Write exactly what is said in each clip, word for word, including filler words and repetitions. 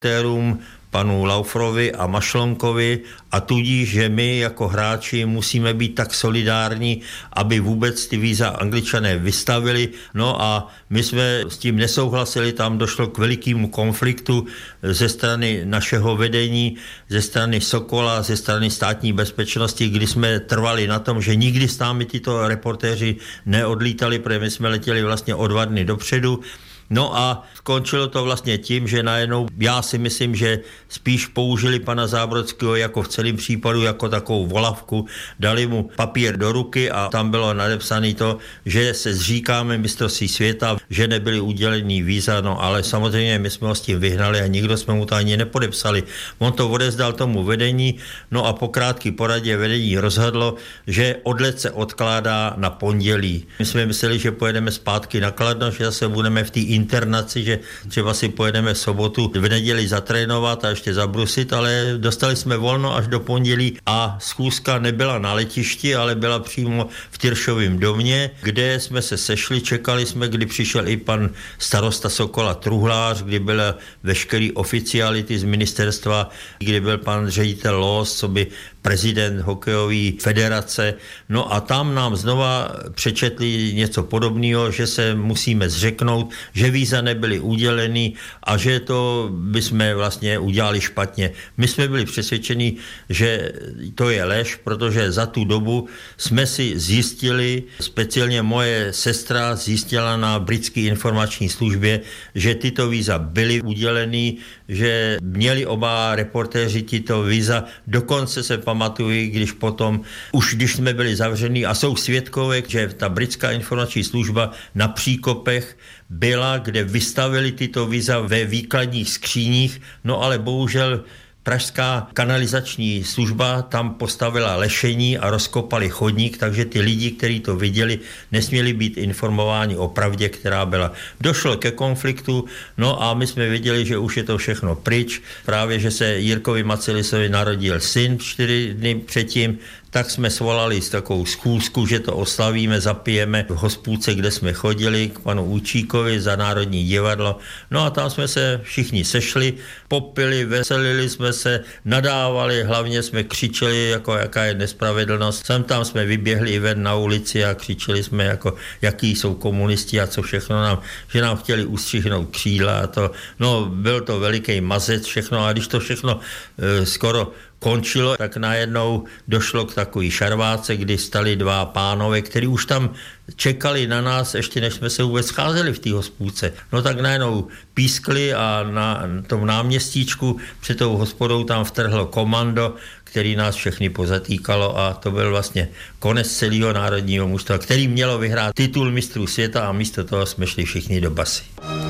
térům, panu Laufrovi a Mašlonkovi a tudíž, že my jako hráči musíme být tak solidární, aby vůbec ty víza Angličané vystavili. No a my jsme s tím nesouhlasili, tam došlo k velikému konfliktu ze strany našeho vedení, ze strany Sokola, ze strany státní bezpečnosti, kdy jsme trvali na tom, že nikdy s námi tyto reportéři neodlítali, protože my jsme letěli vlastně o dva dny dopředu. No a skončilo to vlastně tím, že najednou já si myslím, že spíš použili pana Zábrodského jako v celém případu jako takovou volavku, dali mu papír do ruky a tam bylo nadepsané to, že se zříkáme mistrovství světa, že nebyly udělený víza, no ale samozřejmě my jsme ho s tím vyhnali a nikdo jsme mu to ani nepodepsali. On to odezdal tomu vedení, no a po krátké poradě vedení rozhodlo, že odlet se odkládá na pondělí. My jsme mysleli, že pojedeme zpátky na Kladno, že zase budeme v té internaci, že třeba si pojedeme v sobotu v neděli zatrénovat a ještě zabrusit, ale dostali jsme volno až do pondělí a schůzka nebyla na letišti, ale byla přímo v Tyršovém domě, kde jsme se sešli, čekali jsme, kdy přišel i pan starosta Sokola Truhlář, kdy byly veškerý oficiality z ministerstva, kdy byl pan ředitel Los, co by prezident hokejové federace. No a tam nám znova přečetli něco podobného, že se musíme zřeknout, že víza nebyly udělený a že to bychom vlastně udělali špatně. My jsme byli přesvědčeni, že to je lež, protože za tu dobu jsme si zjistili, speciálně moje sestra zjistila na britské informační službě, že tyto víza byly udělený, že měli oba reportéři tyto víza, dokonce se pamatuju, když potom, už když jsme byli zavření a jsou svědkové, že ta britská informační služba na příkopech byla, kde vystavili tyto víza ve výkladních skříních, no ale bohužel pražská kanalizační služba tam postavila lešení a rozkopali chodník, takže ty lidi, kteří to viděli, nesměli být informováni o pravdě, která byla. Došlo ke konfliktu, no a my jsme věděli, že už je to všechno pryč, právě, že se Jirkovi Macelisovi narodil syn čtyři dny předtím, tak jsme svolali s takovou schůzku, že to oslavíme, zapijeme v hospůdce, kde jsme chodili, k panu Učíkovi za Národní divadlo. No a tam jsme se všichni sešli, popili, veselili jsme se, nadávali, hlavně jsme křičeli, jako jaká je nespravedlnost. Sem tam jsme vyběhli i ven na ulici a křičeli jsme, jako jaký jsou komunisti a co všechno nám, že nám chtěli ustřihnout křídla a to. No, byl to veliký mazec všechno a když to všechno e, skoro končilo, tak najednou došlo k takový šarváce, kdy stali dva pánové, kteří už tam čekali na nás, ještě než jsme se vůbec scházeli v té hospůdce. No tak najednou pískli a na tom náměstíčku před tou hospodou tam vtrhlo komando, který nás všechny pozatýkalo a to byl vlastně konec celého národního mužstva, který mělo vyhrát titul mistrů světa a místo toho jsme šli všichni do basy.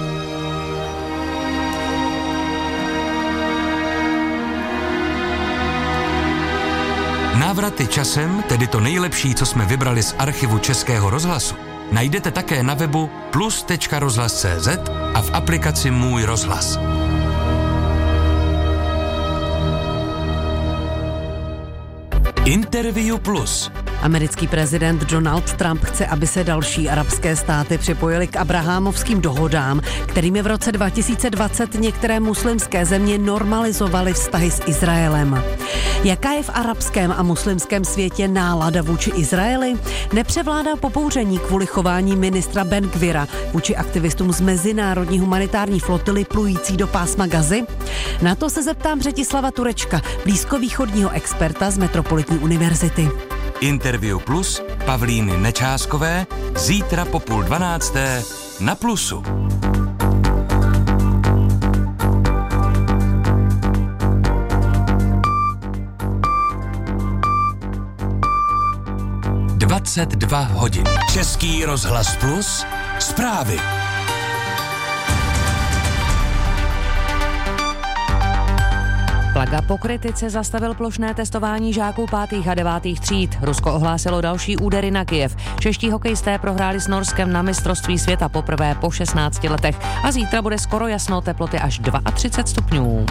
Návraty časem, tedy to nejlepší, co jsme vybrali z archivu Českého rozhlasu, najdete také na webu plus tečka rozhlas tečka cé zet a v aplikaci Můj rozhlas. Interview Plus. Americký prezident Donald Trump chce, aby se další arabské státy připojily k abrahamovským dohodám, kterými v roce dva tisíce dvacet některé muslimské země normalizovaly vztahy s Izraelem. Jaká je v arabském a muslimském světě nálada vůči Izraeli? Nepřevládá popouření kvůli chování ministra Ben Gvira vůči aktivistům z mezinárodní humanitární flotily plující do pásma Gazy? Na to se zeptám Břetislava Turečka, blízkovýchodního experta z Metropolitní univerzity. Interview Plus Pavlíny Nečáskové zítra po půl dvanácté na Plusu. dvacet dva hodin. Český rozhlas Plus zprávy. Plaga po kritice zastavil plošné testování žáků pátých a devátých tříd. Rusko ohlásilo další údery na Kyjev. Čeští hokejisté prohráli s Norskem na mistrovství světa poprvé po šestnácti letech a zítra bude skoro jasno, teploty až třicet dva stupňů.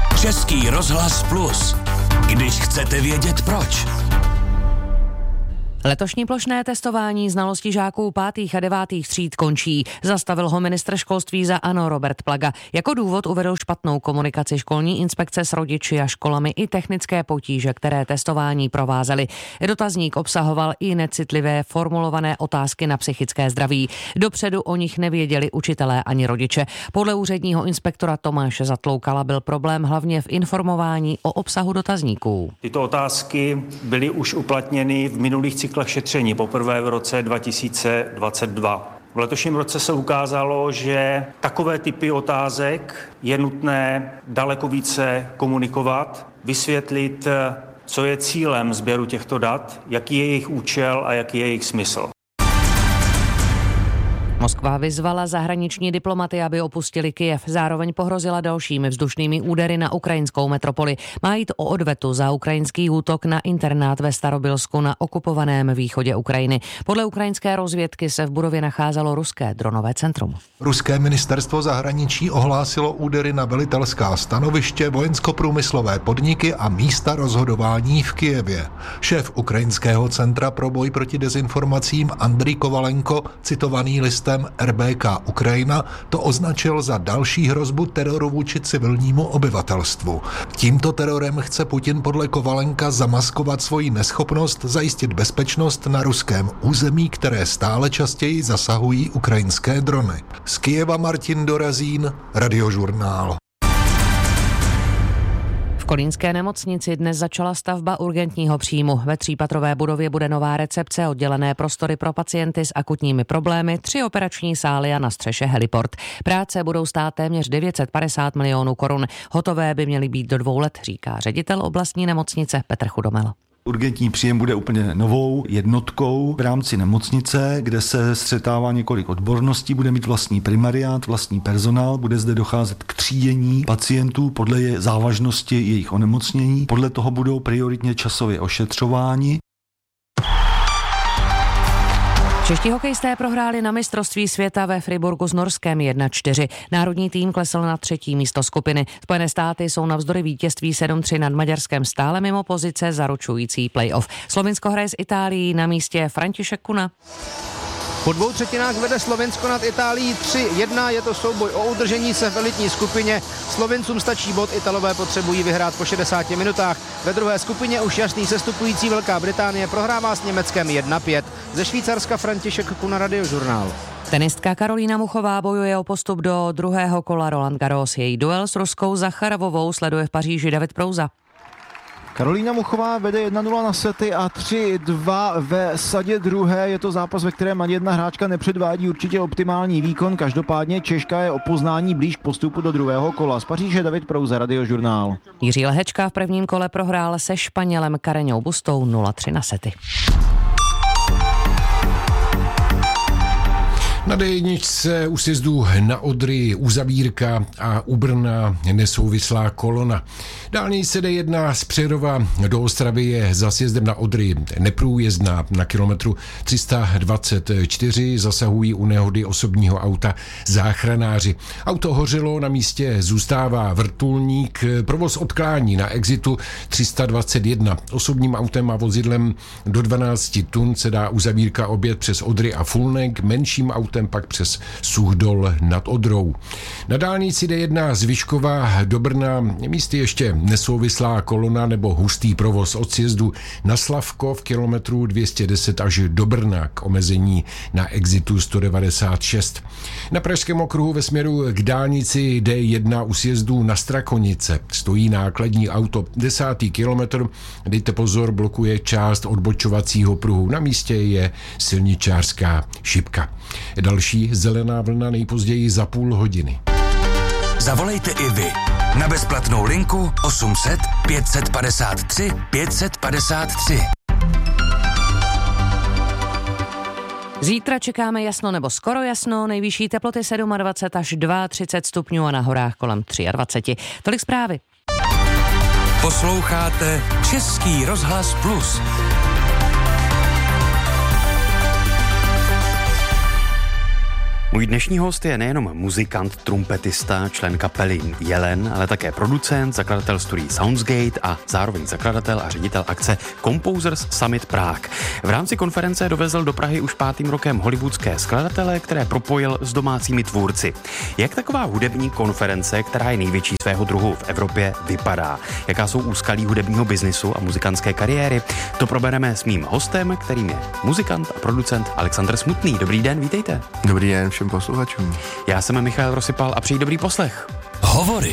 Český rozhlas Plus. Když chcete vědět proč. Letošní plošné testování znalostí žáků pátých a devátých tříd končí. Zastavil ho ministr školství za ANO Robert Plaga. Jako důvod uvedl špatnou komunikaci školní inspekce s rodiči a školami i technické potíže, které testování provázely. Dotazník obsahoval i necitlivé formulované otázky na psychické zdraví. Dopředu o nich nevěděli učitelé ani rodiče. Podle úředního inspektora Tomáše Zatloukala byl problém hlavně v informování o obsahu dotazníků. Tyto otázky byly už uplatněny v minulých cyklech šetření, poprvé v roce dva tisíce dvacet dva. V letošním roce se ukázalo, že takové typy otázek je nutné daleko více komunikovat, vysvětlit, co je cílem sběru těchto dat, jaký je jejich účel a jaký je jejich smysl. Moskva vyzvala zahraniční diplomaty, aby opustili Kyjev. Zároveň pohrozila dalšími vzdušnými údery na ukrajinskou metropoli. Má jít o odvetu za ukrajinský útok na internát ve Starobilsku na okupovaném východě Ukrajiny. Podle ukrajinské rozvědky se v budově nacházelo ruské dronové centrum. Ruské ministerstvo zahraničí ohlásilo údery na velitelská stanoviště, vojensko-průmyslové podniky a místa rozhodování v Kyjevě. Šéf ukrajinského centra pro boj proti dezinformacím Andrij Kovalenko, citovaný listem R B K Ukrajina, to označil za další hrozbu teroru vůči civilnímu obyvatelstvu. Tímto terorem chce Putin podle Kovalenka zamaskovat svoji neschopnost zajistit bezpečnost na ruském území, které stále častěji zasahují ukrajinské drony. Z Kyjeva Martin Dorazín, Radiožurnál. V kolínské nemocnici dnes začala stavba urgentního příjmu. Ve třípatrové budově bude nová recepce, oddělené prostory pro pacienty s akutními problémy, tři operační sály a na střeše heliport. Práce budou stát téměř devět set padesát milionů korun. Hotové by měly být do dvou let, říká ředitel oblastní nemocnice Petr Chudomel. Urgentní příjem bude úplně novou jednotkou v rámci nemocnice, kde se střetává několik odborností, bude mít vlastní primariát, vlastní personál, bude zde docházet k třídění pacientů podle je závažnosti jejich onemocnění, podle toho budou prioritně časově ošetřováni. Čeští hokejisté prohráli na mistrovství světa ve Friburgu s Norskem jedna čtyři. Národní tým klesl na třetí místo skupiny. Spojené státy jsou navzdory vítězství sedm tři nad Maďarskem stále mimo pozice zaručující playoff. Slovinsko hraje s Itálií, na místě František Kuna. Po dvou třetinách vede Slovinsko nad Itálií tři jedna, je to souboj o udržení se v elitní skupině. Slovincům stačí bod, Italové potřebují vyhrát po šedesáti minutách. Ve druhé skupině už jasný sestupující Velká Británie prohrává s Německem jedna pět. Ze Švýcarska František Kuna, Radiožurnál. Tenistka Karolína Muchová bojuje o postup do druhého kola Roland Garros. Její duel s Ruskou Zacharovovou sleduje v Paříži David Prouza. Karolína Muchová vede jedna nula na sety a tři dva ve sadě druhé. Je to zápas, ve kterém ani jedna hráčka nepředvádí určitě optimální výkon. Každopádně Češka je o poznání blíž k postupu do druhého kola. Z Paříže David Prouza, Radiožurnál. Jiří Lehečka v prvním kole prohrál se Španělem Kareňou Bustou nula tři na sety. Na dé jedna u sjezdu na Odry uzavírka a u Brna nesouvislá kolona. Dálnice dé jedna z Přerova do Ostravy je za sjezdem na Odry neprůjezdná. Na kilometru tři sta dvacet čtyři zasahují u nehody osobního auta záchranáři. Auto hořelo, na místě zůstává vrtulník. Provoz odklání na exitu tři sta dvacet jedna. Osobním autem a vozidlem do dvanáct tun se dá uzavírka objet přes Odry a Fulnek, menším autem pak přes Suchdol nad Odrou. Na dálnici dé jedna z Vyškova do Brna místy ještě nesouvislá kolona nebo hustý provoz od sjezdu na Slavkov kilometru dvě stě deset až do Brna k omezení na exitu sto devadesát šest. Na Pražském okruhu ve směru k dálnici dé jedna u sjezdu na Strakonice stojí nákladní auto. Desátý kilometr, dejte pozor, blokuje část odbočovacího pruhu. Na místě je silničářská šipka. Další zelená vlna nejpozději za půl hodiny. Zavolejte i vy na bezplatnou linku osm set pět set padesát tři pět set padesát tři. Zítra čekáme jasno nebo skoro jasno, nejvyšší teploty dvacet sedm až třicet dva stupňů a na horách kolem dvacet tři. Tolik zprávy. Posloucháte Český rozhlas Plus. Můj dnešní host je nejenom muzikant, trumpetista, člen kapely Jelen, ale také producent, zakladatel studií Soundsgate a zároveň zakladatel a ředitel akce Composers Summit Prague. V rámci konference dovezl do Prahy už pátým rokem hollywoodské skladatele, které propojil s domácími tvůrci. Jak taková hudební konference, která je největší svého druhu v Evropě, vypadá? Jaká jsou úskalí hudebního biznisu a muzikantské kariéry? To probereme s mým hostem, kterým je muzikant a producent Alexandr Smutný. Dobrý den, vítejte. Dobrý den všem posluchačům. Já jsem Michal Rosypal a přeji dobrý poslech. Hovory.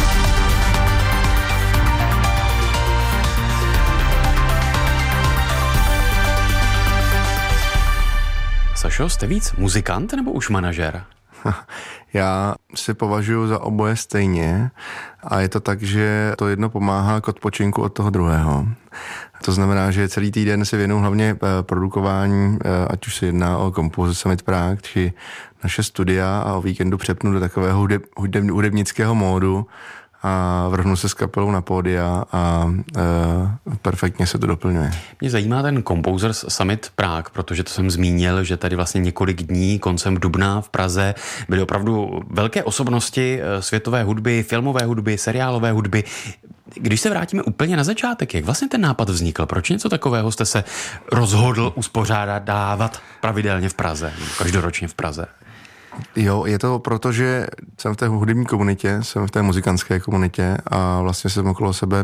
Sašo, jste víc muzikant nebo už manažer? Já si považuji za oboje stejně a je to tak, že to jedno pomáhá k odpočinku od toho druhého. To znamená, že celý týden se věnuju hlavně produkování, ať už se jedná o Composers Summit Prague, či naše studia, a o víkendu přepnu do takového hudeb, hudeb, hudebnického módu a vrhnu se s kapelou na pódia a e, perfektně se to doplňuje. Mě zajímá ten Composers Summit Prague, protože to jsem zmínil, že tady vlastně několik dní koncem dubna v Praze byly opravdu velké osobnosti světové hudby, filmové hudby, seriálové hudby. Když se vrátíme úplně na začátek, jak vlastně ten nápad vznikl? Proč něco takového jste se rozhodl uspořádat, dávat pravidelně v Praze, každoročně v Praze? Jo, je to proto, že jsem v té hudební komunitě, jsem v té muzikantské komunitě a vlastně jsem okolo sebe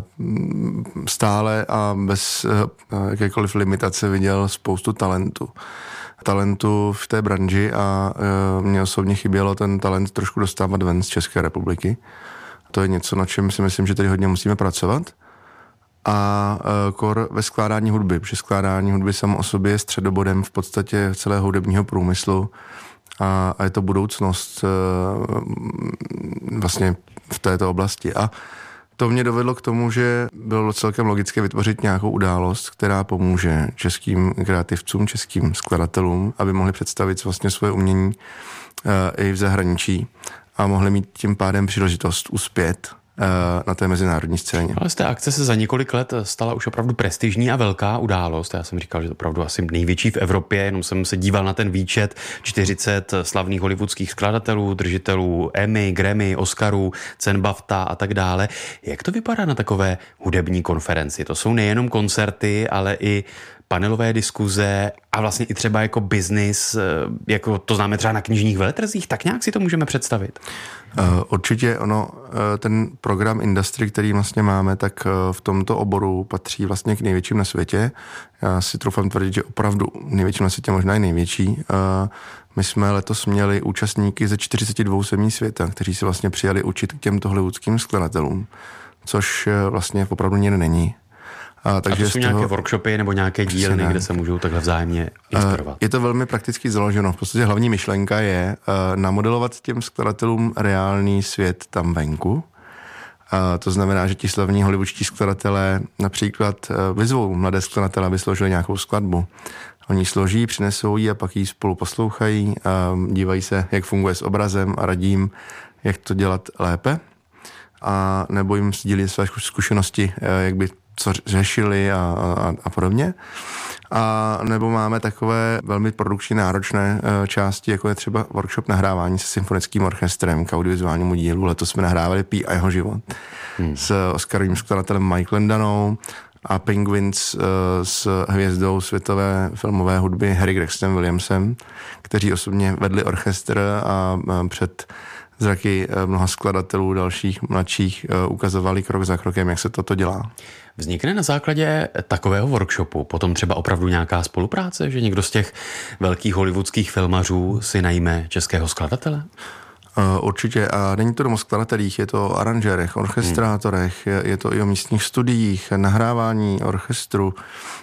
stále a bez jakékoliv limitace viděl spoustu talentu. Talentu v té branži a mně osobně chybělo ten talent trošku dostávat ven z České republiky. To je něco, na čem si myslím, že tady hodně musíme pracovat. A kor ve skládání hudby, protože skládání hudby samo o sobě je středobodem v podstatě celého hudebního průmyslu. A, a je to budoucnost vlastně v této oblasti. A to mě dovedlo k tomu, že bylo celkem logické vytvořit nějakou událost, která pomůže českým kreativcům, českým skladatelům, aby mohli představit vlastně svoje umění i v zahraničí a mohli mít tím pádem příležitost uspět na té mezinárodní scéně. Ale z té akce se za několik let stala už opravdu prestižní a velká událost. Já jsem říkal, že to opravdu asi největší v Evropě, jenom jsem se díval na ten výčet čtyřicet slavných hollywoodských skladatelů, držitelů Emmy, Grammy, Oscarů, cen BAFTA a tak dále. Jak to vypadá na takové hudební konferenci? To jsou nejenom koncerty, ale i panelové diskuze a vlastně i třeba jako biznis, jako to známe třeba na knižních veletrzích, tak nějak si to můžeme představit. Určitě ono, ten program Industry, který vlastně máme, tak v tomto oboru patří vlastně k největším na světě. Já si troufám tvrdit, že opravdu největším na světě, možná i největší. My jsme letos měli účastníky ze čtyřicet dva zemí světa, kteří se vlastně přijali učit k těmto hollywoodským skladatelům, což vlastně opravdu nikde není. A, takže a to jsou nějaké toho workshopy nebo nějaké dílny, kde se můžou takhle vzájemně inspirovat? Je to velmi prakticky založeno. V podstatě hlavní myšlenka je uh, namodelovat těm skladatelům reálný svět tam venku. Uh, to znamená, že ti slavní hollywoodští skladatelé například uh, vyzvou mladé skladatele, aby složili nějakou skladbu. Oni složí, přinesou ji a pak ji spolu poslouchají, uh, dívají se, jak funguje s obrazem a radí jim, jak to dělat lépe. A nebo jim sdílí své zkušenosti, uh, jak by co řešili a, a, a podobně. A nebo máme takové velmi produkčně náročné e, části, jako je třeba workshop nahrávání se symfonickým orchestrem k audiovizuálnímu dílu. Letos jsme nahrávali Pi a jeho život hmm. s Oscarovým skladatelem Mike Landanou a Penguins e, s hvězdou světové filmové hudby Harry Gregsonem Williamsem, kteří osobně vedli orchestr a, a před zraky mnoha skladatelů dalších, mladších ukazovali krok za krokem, jak se toto dělá. Vznikne na základě takového workshopu potom třeba opravdu nějaká spolupráce, že někdo z těch velkých hollywoodských filmařů si najme českého skladatele? Určitě. A není to jenom o skladatelích, je to o aranžérech, orchestrátorech, je, je to i o místních studiích, nahrávání orchestru.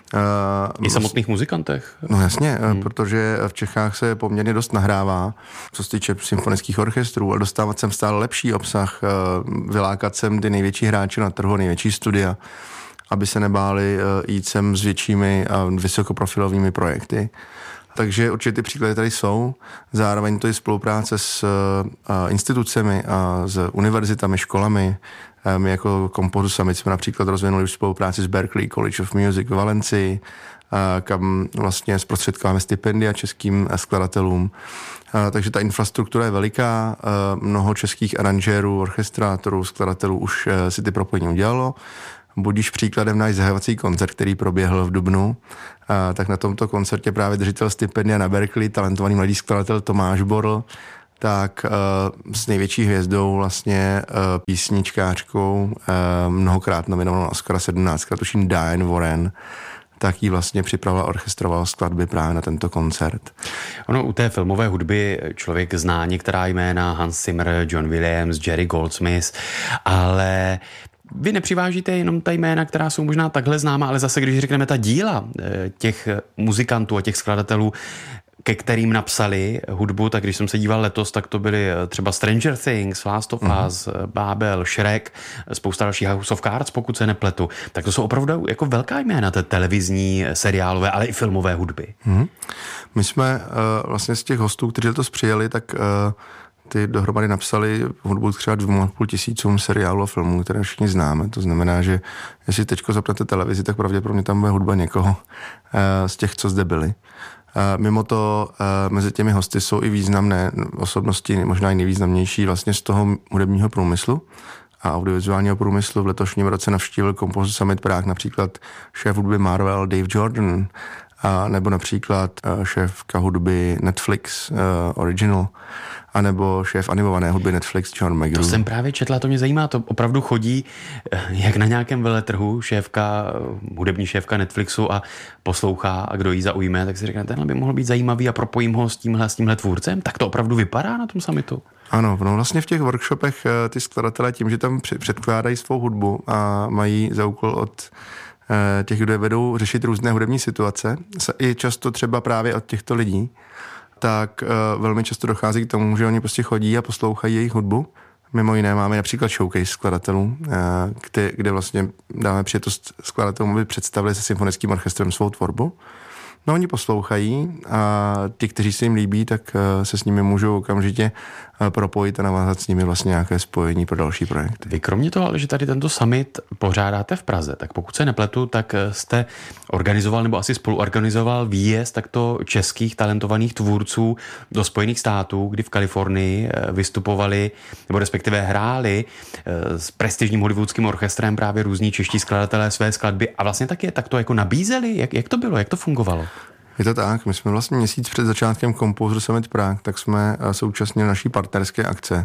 I samotných muzikantech? No jasně, hmm. protože v Čechách se poměrně dost nahrává, co se týče symfonických orchestrů, a dostávat sem stále lepší obsah, vylákat sem ty největší hráče na trhu, největší studia, aby se nebáli jít sem s většími a vysokoprofilovými projekty. takže určitě ty příklady tady jsou. Zároveň to je spolupráce s uh, institucemi a s univerzitami, školami. My jako Composer Summit jsme například rozvinuli v spolupráci s Berklee College of Music v Valencii, kam vlastně zprostředkáváme stipendia českým skladatelům. Takže ta infrastruktura je veliká, mnoho českých aranžérů, orchestrátorů, skladatelů už si ty propojení udělalo. Budíš příkladem náš zahajovací koncert, který proběhl v dubnu, tak na tomto koncertě právě držitel stipendia na Berklee, talentovaný mladý skladatel Tomáš Borl, tak uh, s největší hvězdou vlastně uh, písničkářkou, uh, mnohokrát nominovanou na Oscara, sedmnáctkrát, tuším Diane Warren, tak jí vlastně připravila, orchestrovala skladby právě na tento koncert. Ono u té filmové hudby člověk zná některá jména, Hans Zimmer, John Williams, Jerry Goldsmith, ale vy nepřivážíte jenom ta jména, která jsou možná takhle známa, ale zase, když řekneme ta díla těch muzikantů a těch skladatelů, ke kterým napsali hudbu, tak když jsem se díval letos, tak to byly třeba Stranger Things, Last of Us, mm. Babel, Shrek, spousta dalších, House of Cards, pokud se nepletu. Tak to jsou opravdu jako velká jména té televizní, seriálové, ale i filmové hudby. Mm. My jsme uh, vlastně z těch hostů, kteří to přijeli, tak uh, ty dohromady napsali hudbu třeba dvou a půl tisícům seriálů a filmů, které všichni známe. To znamená, že jestli teďko zapnete televizi, tak pravděpodobně tam bude hudba někoho uh, z těch, co zde byli. Mimo to mezi těmi hosty jsou i významné osobnosti, možná i nejvýznamnější vlastně z toho hudebního průmyslu a audiovizuálního průmyslu. V letošním roce navštívil Composer Summit Prague například šéf hudby Marvel Dave Jordan, a nebo například šéfka hudby Netflix uh, Original, anebo šéf animované hudby Netflix John McGrew. To jsem právě četla, to mě zajímá, to opravdu chodí jak na nějakém veletrhu šéfka, hudební šéfka Netflixu a poslouchá a kdo jí zaujme, tak si řekne, tenhle by mohl být zajímavý a propojím ho s tímhle, s tímhle tvůrcem. Tak to opravdu vypadá na tom summitu? Ano, no vlastně v těch workshopech ty skladatelé tím, že tam předkládají svou hudbu a mají za úkol od těch, kdo je vedou řešit různé hudební situace, i často třeba právě od těchto lidí, tak uh, velmi často dochází k tomu, že oni prostě chodí a poslouchají jejich hudbu. Mimo jiné máme například showcase skladatelů, uh, kde, kde vlastně dáme přijetost skladatelům, aby představili se symfonickým orchestrem svou tvorbu. No oni poslouchají a ti, kteří se jim líbí, tak uh, se s nimi můžou okamžitě uh, propojit a navázat s nimi vlastně nějaké spojení pro další projekt. Vy kromě toho, ale že tady tento summit pořádáte v Praze, tak pokud se nepletu, tak jste organizoval nebo asi spoluorganizoval výjezd takto českých talentovaných tvůrců do Spojených států, kdy v Kalifornii vystupovali nebo respektive hráli s prestižním hollywoodským orchestrem právě různí čeští skladatelé své skladby a vlastně taky tak to jako nabízeli. Jak, jak to bylo, jak to fungovalo? Je to tak, my jsme vlastně měsíc před začátkem Composer Summit Prague, tak jsme současně naší partnerské akce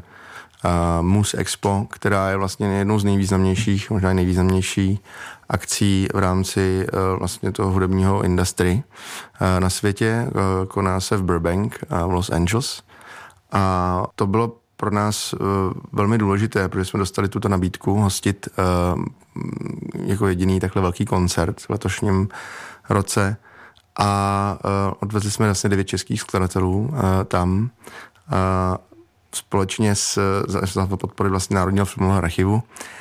uh, Mus Expo, která je vlastně jednou z nejvýznamnějších, možná nejvýznamnější akcí v rámci uh, vlastně toho hudebního industry uh, na světě. Uh, koná se v Burbank uh, v Los Angeles a to bylo pro nás uh, velmi důležité, protože jsme dostali tuto nabídku hostit uh, jako jediný takhle velký koncert v letošním roce. A uh, odvezli jsme vlastně devět českých skladatelů uh, tam uh, společně s, za podpory vlastně Národního filmového archivu uh,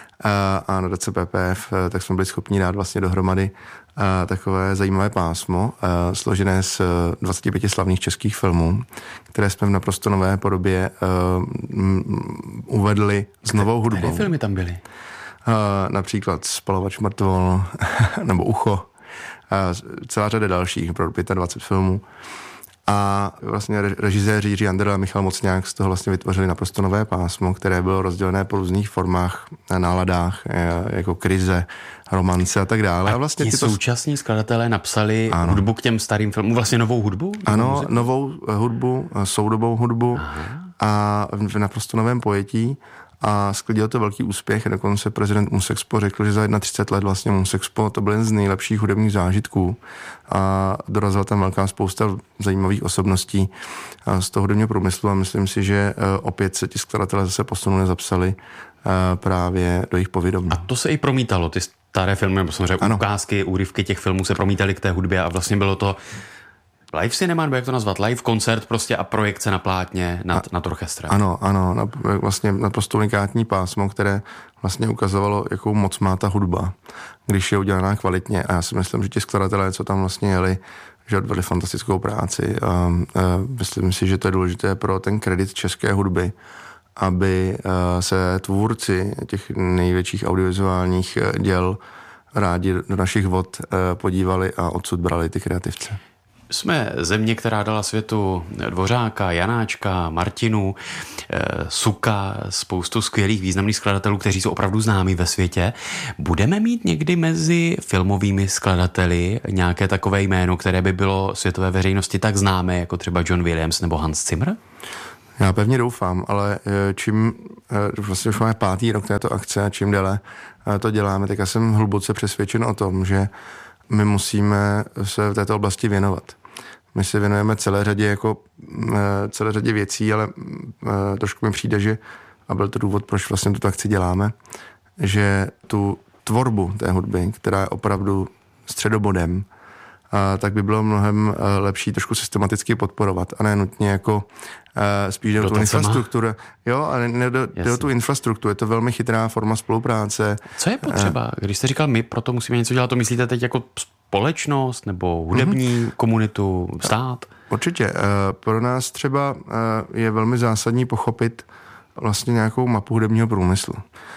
a nadace P P F, uh, tak jsme byli schopni dát vlastně dohromady uh, takové zajímavé pásmo, uh, složené z dvaceti pěti slavných českých filmů, které jsme v naprosto nové podobě uh, m, uvedli s novou hudbou. Které filmy tam byly? Uh, například Spalovač mrtvol nebo Ucho. Celá řada dalších, pro dvacet pět filmů. A vlastně režiséři Jiří Anderl a Michal Mocňák z toho vlastně vytvořili naprosto nové pásmo, které bylo rozdělené po různých formách, náladách, jako krize, romance a tak dále. A, a vlastně ti tyto... současní skladatelé napsali ano. hudbu k těm starým filmům, vlastně novou hudbu? Ano, muziku? Novou hudbu, soudobou hudbu. Aha. A v naprosto novém pojetí. A sklidil to velký úspěch. Dokonce prezident Musexpo řekl, že za třicet jedna let vlastně Musexpo to byl jeden z nejlepších hudebních zážitků a dorazila tam velká spousta zajímavých osobností z toho hudebního průmyslu a myslím si, že opět se ti skladatelé zase posunuli, zapsali právě do jejich povědomí. A to se i promítalo, ty staré filmy, nebo samozřejmě ano. ukázky, úryvky těch filmů se promítaly k té hudbě a vlastně bylo to live cinema, nebo jak to nazvat, live koncert prostě a projekce na plátně nad, nad orchestrem. Ano, ano, na, vlastně naprosto unikátní pásmo, které vlastně ukazovalo, jakou moc má ta hudba, když je udělaná kvalitně. A já si myslím, že ti skladatelé, co tam vlastně jeli, že odvedli fantastickou práci a, a myslím si, že to je důležité pro ten kredit české hudby, aby se tvůrci těch největších audiovizuálních děl rádi do našich vod podívali a odsud brali ty kreativce. Jsme země, která dala světu Dvořáka, Janáčka, Martinu, Suka, spoustu skvělých významných skladatelů, kteří jsou opravdu známí ve světě. Budeme mít někdy mezi filmovými skladateli nějaké takové jméno, které by bylo světové veřejnosti tak známé, jako třeba John Williams nebo Hans Zimmer? Já pevně doufám, ale čím vlastně už máme pátý rok této akce a čím déle to děláme, tak já jsem hluboce přesvědčen o tom, že my musíme se v této oblasti věnovat. My se věnujeme celé řadě, jako, celé řadě věcí, ale trošku mi přijde, že, a byl to důvod, proč vlastně tuto akci děláme, že tu tvorbu té hudby, která je opravdu středobodem, a tak by bylo mnohem lepší trošku systematicky podporovat a ne nutně jako spíš jde o tu infrastrukturu. Jo, a ne jde o tu infrastrukturu. Je to velmi chytrá forma spolupráce. Co je potřeba? Když jste říkal, my proto musíme něco dělat, to myslíte teď jako společnost nebo hudební mm-hmm. komunitu, stát? Určitě. Pro nás třeba je velmi zásadní pochopit vlastně nějakou mapu hudebního průmyslu.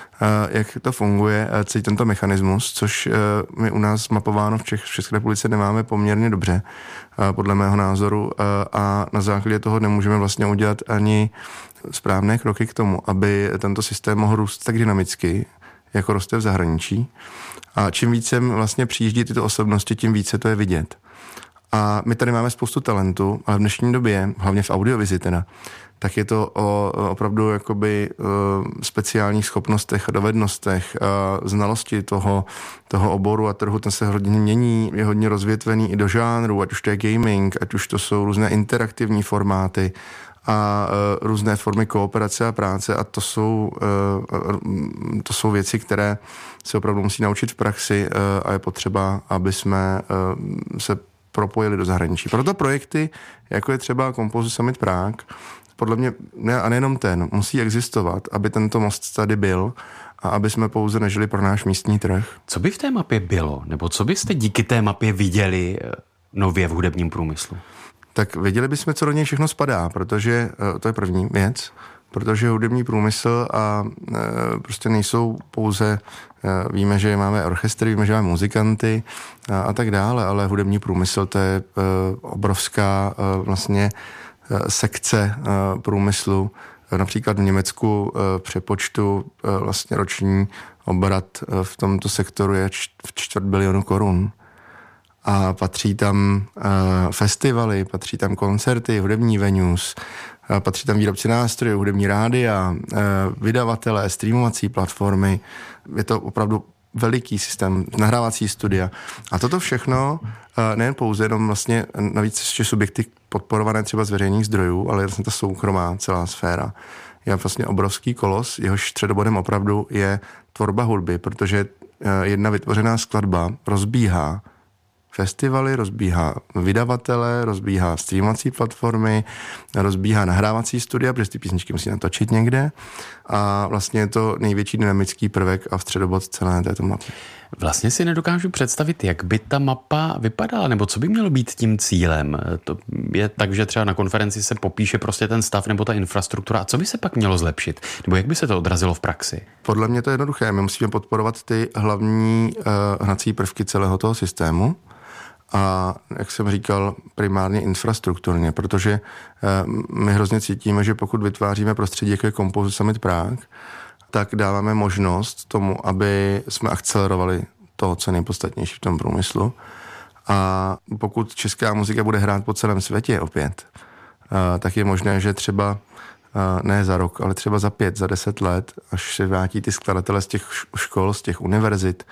Jak to funguje, celý tento mechanismus, což my u nás mapováno v, Čech, v České republice nemáme poměrně dobře, podle mého názoru, a na základě toho nemůžeme vlastně udělat ani správné kroky k tomu, aby tento systém mohl růst tak dynamicky, jako roste v zahraničí. A čím více vlastně přijíždí tyto osobnosti, tím více to je vidět. A my tady máme spoustu talentu, ale v dnešní době, hlavně v audiovizi teda, tak je to o opravdu jakoby speciálních schopnostech a dovednostech a znalosti toho, toho oboru a trhu. Ten se hodně mění, je hodně rozvětvený i do žánru, ať už to je gaming, ať už to jsou různé interaktivní formáty a uh, různé formy kooperace a práce a to jsou, uh, to jsou věci, které se opravdu musí naučit v praxi uh, a je potřeba, aby jsme uh, se propojili do zahraničí. Proto projekty, jako je třeba Composer Summit Prague, podle mě, ne, a nejenom ten, musí existovat, aby tento most tady byl a aby jsme pouze nežili pro náš místní trh. Co by v té mapě bylo? Nebo co byste díky té mapě viděli nově v hudebním průmyslu? Tak věděli bychom, co do něj všechno spadá, protože to je první věc, protože hudební průmysl a e, prostě nejsou pouze, e, víme, že máme orchestry, víme, že máme muzikanty a, a tak dále, ale hudební průmysl to je e, obrovská e, vlastně e, sekce e, průmyslu. Například v Německu e, přepočtu e, vlastně roční obrat e, v tomto sektoru je č, čtvrt bilionu korun. A patří tam uh, festivaly, patří tam koncerty, hudební venues, uh, patří tam výrobci nástrojů, hudební rádia, uh, vydavatelé, streamovací platformy. Je to opravdu veliký systém, nahrávací studia. A toto všechno, uh, nejen pouze jenom vlastně navíc ještě subjekty podporované třeba z veřejných zdrojů, ale vlastně ta soukromá celá sféra. Je vlastně obrovský kolos, jehož středobodem opravdu je tvorba hudby, protože uh, jedna vytvořená skladba rozbíhá festivaly, rozbíhá vydavatele, rozbíhá streamovací platformy, rozbíhá nahrávací studia, protože ty písničky musí natočit někde a vlastně je to největší dynamický prvek a středobod celé této mapy. Vlastně si nedokážu představit, jak by ta mapa vypadala, nebo co by mělo být tím cílem. To je tak, že třeba na konferenci se popíše prostě ten stav nebo ta infrastruktura. A co by se pak mělo zlepšit? Nebo jak by se to odrazilo v praxi? Podle mě to je jednoduché. My musíme podporovat ty hlavní uh, hnací prvky celého toho systému. A jak jsem říkal, primárně infrastrukturně, protože uh, my hrozně cítíme, že pokud vytváříme prostředí, jako je Composer Summit Prague, tak dáváme možnost tomu, aby jsme akcelerovali to, co je nejpodstatnější v tom průmyslu. A pokud česká muzika bude hrát po celém světě opět, uh, tak je možné, že třeba uh, ne za rok, ale třeba za pět, za deset let, až se vrátí ty skladatelé z těch škol, z těch univerzit,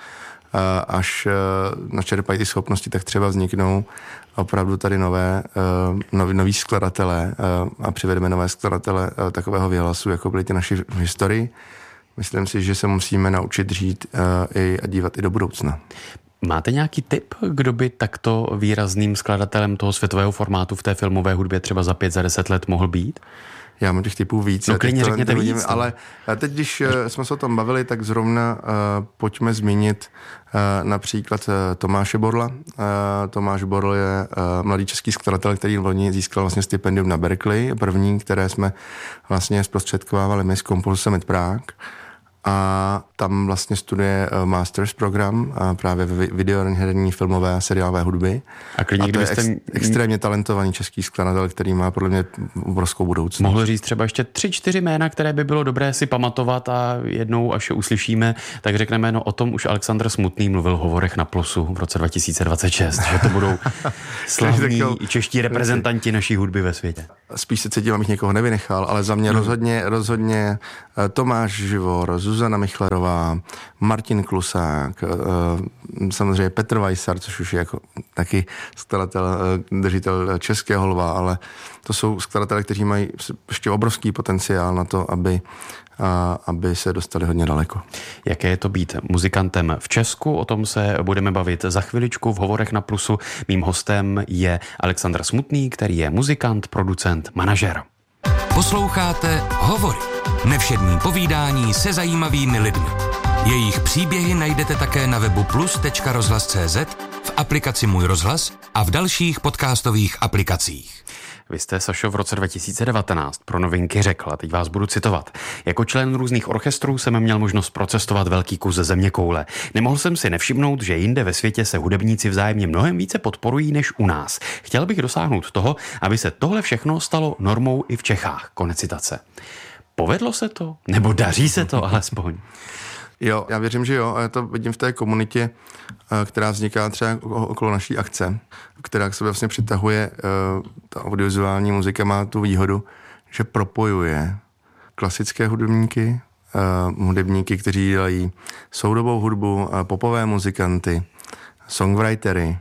až načerpají ty schopnosti, tak třeba vzniknou opravdu tady nové, noví, noví skladatelé a přivedeme nové skladatele takového věhlasu, jako byly ty naši v historii. Myslím si, že se musíme naučit žít i a dívat i do budoucna. Máte nějaký tip, kdo by takto výrazným skladatelem toho světového formátu v té filmové hudbě třeba za pět, za deset let mohl být? Já mám těch typů víc. No klidně řekněte víc. Vidím, ale teď, když jsme se o tom bavili, tak zrovna uh, pojďme zmínit uh, například uh, Tomáše Borla. Uh, Tomáš Borl je uh, mladý český skladatel, který loni získal vlastně stipendium na Berkeley, první, které jsme vlastně zprostředkovávali my z Composer Summit Prague. A tam vlastně studuje Masters program a právě videoherní, filmové a seriálové hudby. A, klidně, a to je ex, m... extrémně talentovaný český skladatel, který má podle mě obrovskou budoucnost. Mohl říct třeba ještě tři, čtyři jména, které by bylo dobré si pamatovat a jednou, až je uslyšíme, tak řekneme, no o tom už Alexandr Smutný mluvil v Hovorech na Plusu v roce dva tisíce dvacet šest, že to budou slavní čeští reprezentanti naší hudby ve světě. Spíš se cítím, abych někoho nevynechal, ale za mě hmm. rozhodně, rozhodně Tomáš Živor, Zuzana Michlerová, Martin Klusák, samozřejmě Petr Weissar, což už je jako taky skladatel, držitel Českého lva, ale to jsou skladatelé, kteří mají ještě obrovský potenciál na to, aby, a, aby se dostali hodně daleko. Jaké je to být muzikantem v Česku? O tom se budeme bavit za chviličku v Hovorech na Plusu. Mým hostem je Alexandr Smutný, který je muzikant, producent, manažer. Posloucháte Hovory. Nevšední povídání se zajímavými lidmi. Jejich příběhy najdete také na webu plus tečka rozhlas tečka cé zet, v aplikaci Můj rozhlas a v dalších podcastových aplikacích. Vy jste, Sašo, v roce dva tisíce devatenáct pro Novinky řekl, a teď vás budu citovat. Jako člen různých orchestrů jsem měl možnost procestovat velký kus zeměkoule. Nemohl jsem si nevšimnout, že jinde ve světě se hudebníci vzájemně mnohem více podporují než u nás. Chtěl bych dosáhnout toho, aby se tohle všechno stalo normou i v Čechách. Konec citace. Povedlo se to? Nebo daří se to alespoň? Jo, já věřím, že jo. A já to vidím v té komunitě, která vzniká třeba okolo naší akce, která k sobě vlastně přitahuje, ta audiovizuální muzika má tu výhodu, že propojuje klasické hudebníky, hudebníky, kteří dělají soudobou hudbu, popové muzikanty, songwritery.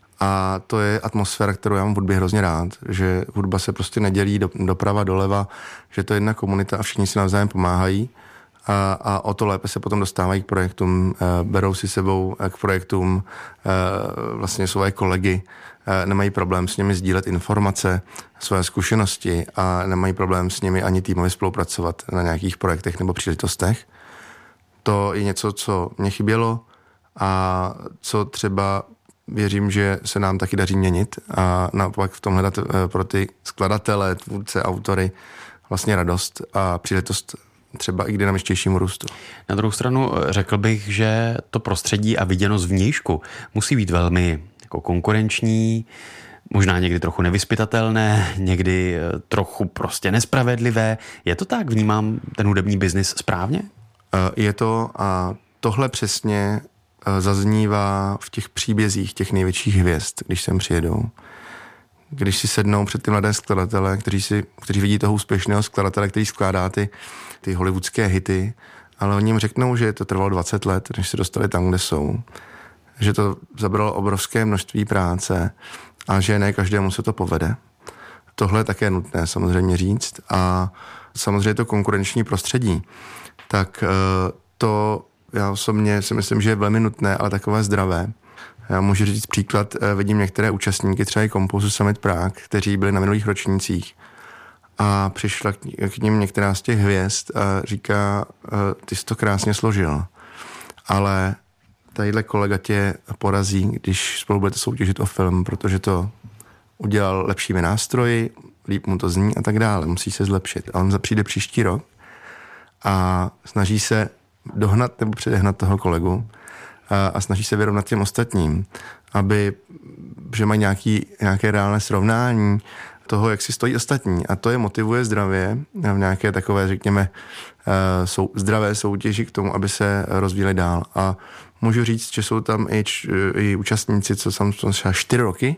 A to je atmosféra, kterou já mám v hudbě hrozně rád, že hudba se prostě nedělí do, doprava, doleva, že to je jedna komunita a všichni si navzájem pomáhají. A, a o to lépe se potom dostávají k projektům, e, berou si sebou k projektům e, vlastně svoje kolegy, e, nemají problém s nimi sdílet informace, své zkušenosti a nemají problém s nimi ani týmově spolupracovat na nějakých projektech nebo příležitostech. To je něco, co mě chybělo a co třeba věřím, že se nám taky daří měnit a naopak v tom hledat e, pro ty skladatele, tvůrce, autory vlastně radost a příležitost třeba i k dynamičtějšímu růstu. Na druhou stranu řekl bych, že to prostředí a viděnost vnějšku musí být velmi jako konkurenční, možná někdy trochu nevyzpytatelné, někdy trochu prostě nespravedlivé. Je to tak? Vnímám ten hudební biznis správně? Je to a tohle přesně zaznívá v těch příbězích těch největších hvězd, když sem přijedou. Když si sednou před ty mladé skladatele, kteří, si, kteří vidí toho úspěšného skladatele, který skládá ty, ty hollywoodské hity, ale oni jim řeknou, že to trvalo dvacet let, než se dostali tam, kde jsou. Že to zabralo obrovské množství práce a že ne každému se to povede. Tohle je také nutné samozřejmě říct a samozřejmě to konkurenční prostředí. Tak to já osobně si myslím, že je velmi nutné, ale takové zdravé. Já můžu říct příklad, vidím některé účastníky, třeba i Composer Summit Prague, kteří byli na minulých ročnících a přišla k ním některá z těch hvězd a říká, ty jsi to krásně složil, ale tadyhle kolega tě porazí, když spolu budete soutěžit o film, protože to udělal lepšími nástroji, líp mu to zní a tak dále, musí se zlepšit. A on přijde příští rok a snaží se dohnat nebo předehnat toho kolegu a, a snaží se vyrovnat těm ostatním, aby, že mají nějaký, nějaké reálné srovnání toho, jak si stojí ostatní. A to je motivuje zdravě v nějaké takové, řekněme, sou, zdravé soutěži k tomu, aby se rozvíjeli dál. A můžu říct, že jsou tam i, č, i účastníci, co jsem třeba čtyři roky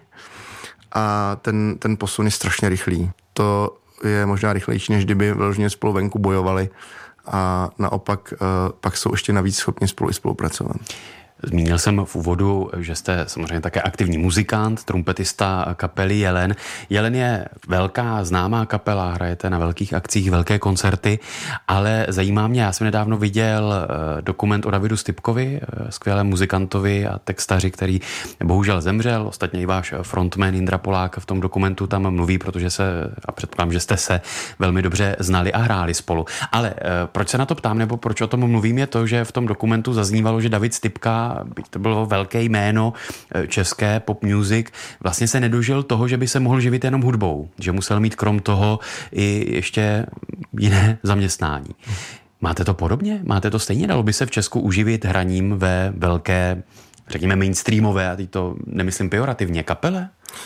a ten, ten posun je strašně rychlý. To je možná rychlejší, než kdyby vyloženě spolu venku bojovali a naopak pak jsou ještě navíc schopni spolu i spolupracovat. Zmínil jsem v úvodu, že jste samozřejmě také aktivní muzikant, trumpetista kapely Jelen. Jelen je velká, známá kapela, hrajete na velkých akcích, velké koncerty, ale zajímá mě, já jsem nedávno viděl dokument o Davidu Stypkovi, skvělém muzikantovi a textaři, který bohužel zemřel. Ostatně i váš frontman Indra Polák v tom dokumentu tam mluví, protože se, a předpokládám, že jste se velmi dobře znali a hráli spolu. Ale proč se na to ptám, nebo proč o tom mluvím, je to, že v tom dokumentu zaznívalo, že David Stypka, byť to bylo velké jméno české pop music, vlastně se nedožil toho, že by se mohl živit jenom hudbou, že musel mít krom toho i ještě jiné zaměstnání. Máte to podobně? Máte to stejně? Dalo by se v Česku uživit hraním ve velké, řekněme mainstreamové, a teď to nemyslím pejorativně, kapele?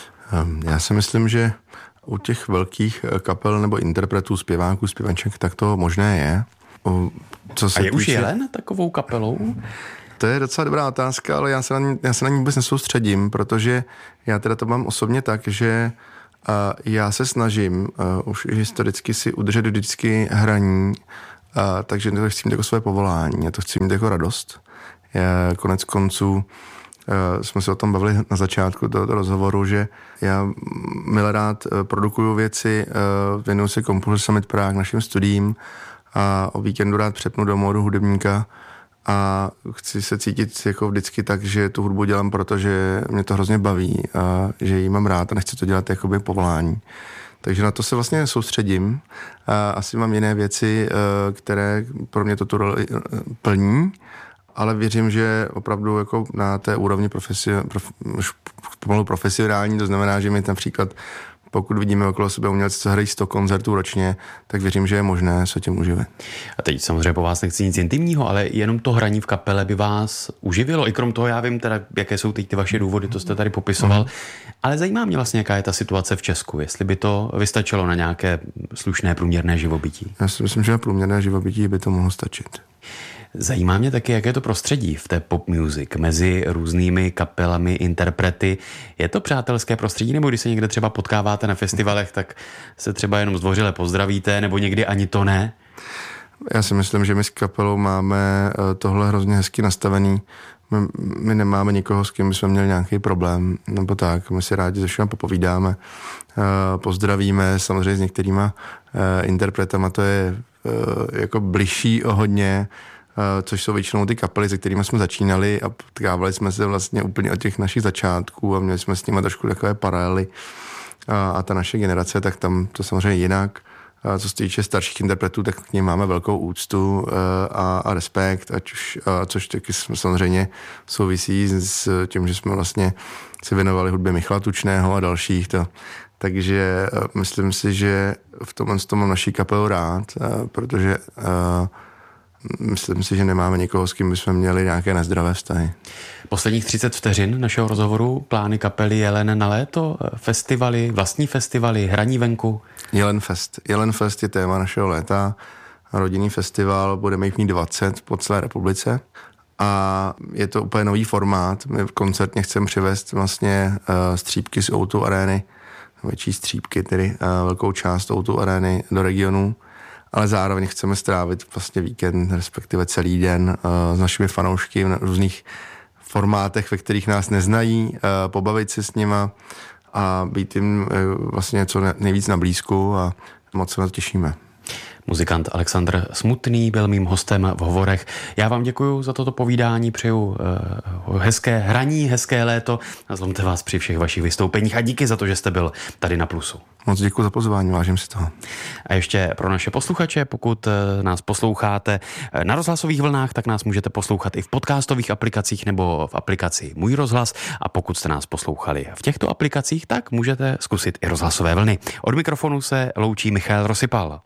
Já si myslím, že u těch velkých kapel nebo interpretů, zpěváků, zpěvaček, tak to možné je. Co se a je týče... už Jelen takovou kapelou? To je docela dobrá otázka, ale já se na ní, já se na ní vůbec nesoustředím, protože já teda to mám osobně tak, že uh, já se snažím uh, už historicky si udržet vždycky hraní, uh, takže to chci mít jako své povolání, já to chci mít jako radost. Já, konec konců uh, jsme se o tom bavili na začátku tohoto rozhovoru, že já milé rád uh, produkuju věci, uh, věnuju se Composer Summit Prague našim studiím a o víkendu rád přepnu do módu hudebníka a chci se cítit jako vždycky tak, že tu hudbu dělám, protože mě to hrozně baví a že ji mám rád a nechci to dělat jakoby povolání. Takže na to se vlastně soustředím. A asi mám jiné věci, které pro mě to tu roli plní, ale věřím, že opravdu jako na té úrovni profesi, prof, pomalu profesionální, to znamená, že mi například pokud vidíme okolo sebe umělci, co hrají sto koncertů ročně, tak věřím, že je možné se tím uživit. A teď samozřejmě po vás nechci nic intimního, ale jenom to hraní v kapele by vás uživilo. I krom toho já vím teda, jaké jsou teď ty vaše důvody, to jste tady popisoval. Mm. Ale zajímá mě vlastně, jaká je ta situace v Česku, jestli by to vystačilo na nějaké slušné průměrné živobytí. Já si myslím, že na průměrné živobytí by to mohlo stačit. Zajímá mě taky, jaké je to prostředí v té pop music mezi různými kapelami, interprety. Je to přátelské prostředí, nebo když se někde třeba potkáváte na festivalech, tak se třeba jenom zdvořile pozdravíte, nebo někdy ani to ne? Já si myslím, že my s kapelou máme tohle hrozně hezky nastavený. My, my nemáme nikoho, s kým bychom měli nějaký problém, nebo tak. My si rádi se všem popovídáme, pozdravíme, samozřejmě s některýma interpretama to je jako bližší o hodně, což jsou většinou ty kapely, se kterými jsme začínali a potkávali jsme se vlastně úplně od těch našich začátků a měli jsme s nimi trošku takové paralely a, a ta naše generace, tak tam to samozřejmě jinak. A co se týče starších interpretů, tak k nim máme velkou úctu a, a respekt, ať už, a což taky samozřejmě souvisí s tím, že jsme vlastně se věnovali hudbě Michala Tučného a dalších. To. Takže myslím si, že v tomhle tom mám naší kapelu rád, protože myslím si, že nemáme nikoho, s kým bychom měli nějaké nezdravé vztahy. Posledních třicet vteřin našeho rozhovoru, plány kapely Jelen na léto, festivaly, vlastní festivaly, hraní venku. Jelen Fest. Jelen Fest je téma našeho léta. Rodinný festival, budeme jich mít dvacet po celé republice. A je to úplně nový formát. My koncertně chceme přivést vlastně uh, střípky z ó dva arény, větší střípky, tedy uh, velkou část ó dva arény do regionu. Ale zároveň chceme strávit vlastně víkend, respektive celý den uh, s našimi fanoušky v různých formátech, ve kterých nás neznají, uh, pobavit se s nima a být jim uh, vlastně něco nejvíc na blízku a moc se na to těšíme. Muzikant Alexandr Smutný byl mým hostem v Hovorech. Já vám děkuji za toto povídání, přeju uh, hezké hraní, hezké léto a zlomte vás při všech vašich vystoupeních a díky za to, že jste byl tady na Plusu. Moc děkuji za pozvání, vážím si toho. A ještě pro naše posluchače, pokud nás posloucháte na rozhlasových vlnách, tak nás můžete poslouchat i v podcastových aplikacích nebo v aplikaci Můj rozhlas. A pokud jste nás poslouchali v těchto aplikacích, tak můžete zkusit i rozhlasové vlny. Od mikrofonu se loučí Michal Rosypal.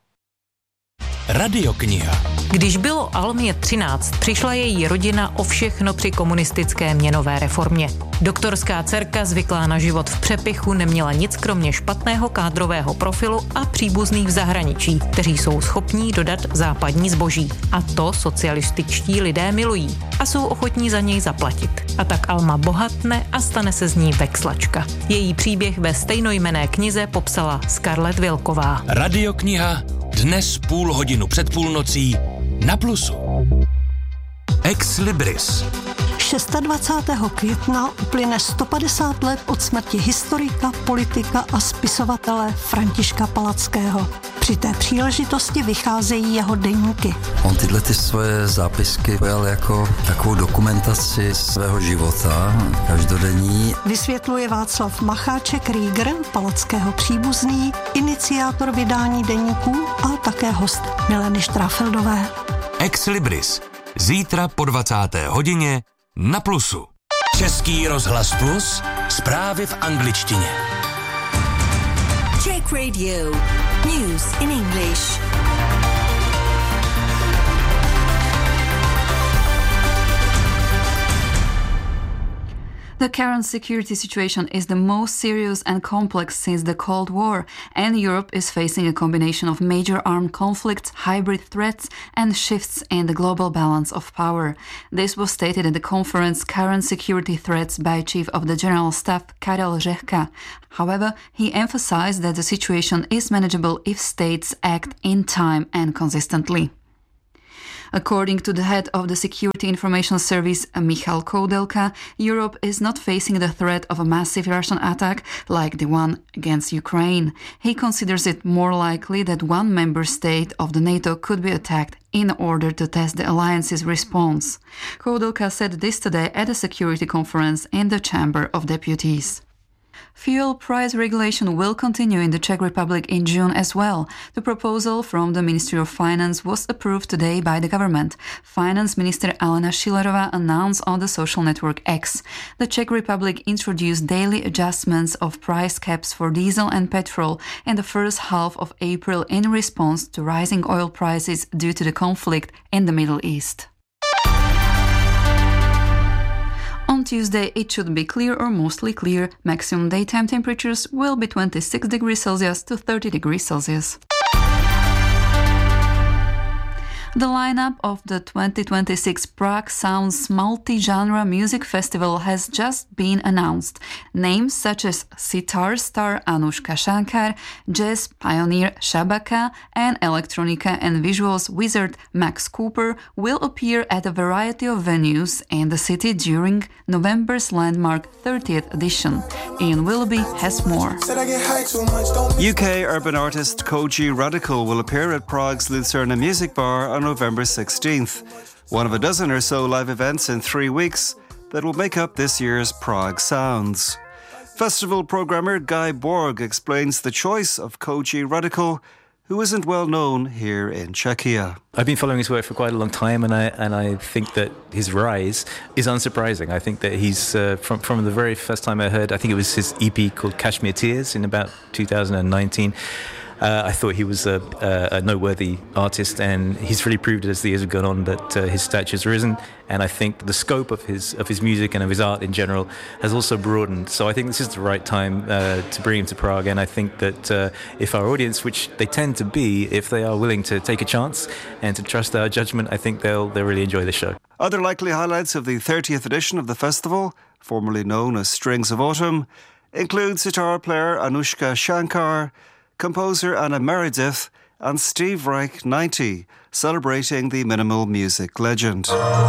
Radiokniha. Když bylo Almě třináct, přišla její rodina o všechno při komunistické měnové reformě. Doktorská dcerka, zvyklá na život v přepichu, neměla nic kromě špatného kádrového profilu a příbuzných v zahraničí, kteří jsou schopní dodat západní zboží. A to socialističtí lidé milují a jsou ochotní za něj zaplatit. A tak Alma bohatne a stane se z ní vexlačka. Její příběh ve stejnojmenné knize popsala Scarlett Vilková. Radiokniha dnes půl hodinu před půlnocí na Plusu. Ex Libris. dvacátého šestého května uplyne sto padesát let od smrti historika, politika a spisovatele Františka Palackého. Při té příležitosti vycházejí jeho deníky. On tyhle ty svoje zápisky pojal jako takovou dokumentaci svého života, každodenní. Vysvětluje Václav Macháček-Rieger, Palackého příbuzný, iniciátor vydání deníků a také host Mileny Štráfeldové. Ex Libris. Zítra po dvacáté hodině na Plusu. Český rozhlas Plus, zprávy v angličtině. Czech Radio. News in English. The current security situation is the most serious and complex since the Cold War, and Europe is facing a combination of major armed conflicts, hybrid threats, and shifts in the global balance of power. This was stated at the conference Current Security Threats by Chief of the General Staff Karel Řehka. However, he emphasized that the situation is manageable if states act in time and consistently. According to the head of the Security Information Service, Michal Koudelka, Europe is not facing the threat of a massive Russian attack like the one against Ukraine. He considers it more likely that one member state of the NATO could be attacked in order to test the alliance's response. Koudelka said this today at a security conference in the Chamber of Deputies. Fuel price regulation will continue in the Czech Republic in June as well. The proposal from the Ministry of Finance was approved today by the government. Finance Minister Alena Schillerová announced on the social network X. The Czech Republic introduced daily adjustments of price caps for diesel and petrol in the first half of April in response to rising oil prices due to the conflict in the Middle East. On Tuesday, it should be clear or mostly clear. Maximum daytime temperatures will be twenty-six degrees Celsius to thirty degrees Celsius. The lineup of the twenty twenty-six Prague Sounds multi-genre music festival has just been announced. Names such as sitar star Anushka Shankar, jazz pioneer Shabaka, and electronica and visuals wizard Max Cooper will appear at a variety of venues in the city during November's landmark thirtieth edition. Ian Willoughby has more. U K urban artist Koji Radical will appear at Prague's Lucerna Music Bar on November sixteenth, one of a dozen or so live events in three weeks that will make up this year's Prague Sounds. Festival programmer Guy Borg explains the choice of Koji Radical, who isn't well known here in Czechia. I've been following his work for quite a long time, and I and I think that his rise is unsurprising. I think that he's uh, from from the very first time I heard, I think it was his E P called Kashmir Tears in about two thousand nineteen. Uh, I thought he was a, a, a noteworthy artist, and he's really proved it as the years have gone on that uh, his stature's risen. And I think the scope of his of his music and of his art in general has also broadened. So I think this is the right time uh, to bring him to Prague. And I think that uh, if our audience, which they tend to be, if they are willing to take a chance and to trust our judgment, I think they'll they'll really enjoy the show. Other likely highlights of the thirtieth edition of the festival, formerly known as Strings of Autumn, include sitar player Anushka Shankar, composer Anna Meredith, and Steve Reich ninety, celebrating the minimal music legend.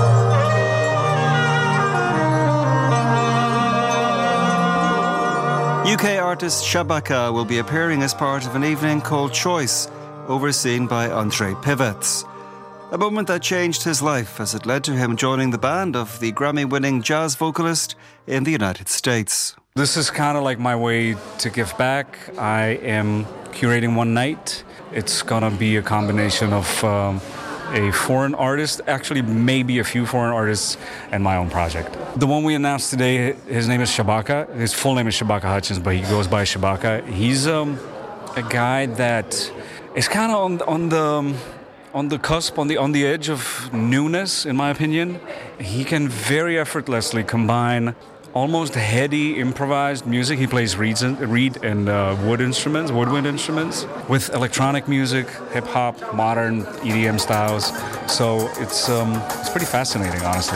U K artist Shabaka will be appearing as part of an evening called Choice, overseen by Andrei Pivets. A moment that changed his life as it led to him joining the band of the Grammy-winning jazz vocalist in the United States. This is kind of like my way to give back. I am curating one night. It's gonna be a combination of um, a foreign artist, actually maybe a few foreign artists, and my own project. The one we announced today, his name is Shabaka. His full name is Shabaka Hutchins, but he goes by Shabaka. He's um, a guy that is kind of on, on the um, on the cusp, on the on the edge of newness, in my opinion. He can very effortlessly combine almost heady improvised music. He plays reeds and, reed and uh, wood instruments, woodwind instruments, with electronic music, hip hop, modern E D M styles. So it's um, it's pretty fascinating, honestly.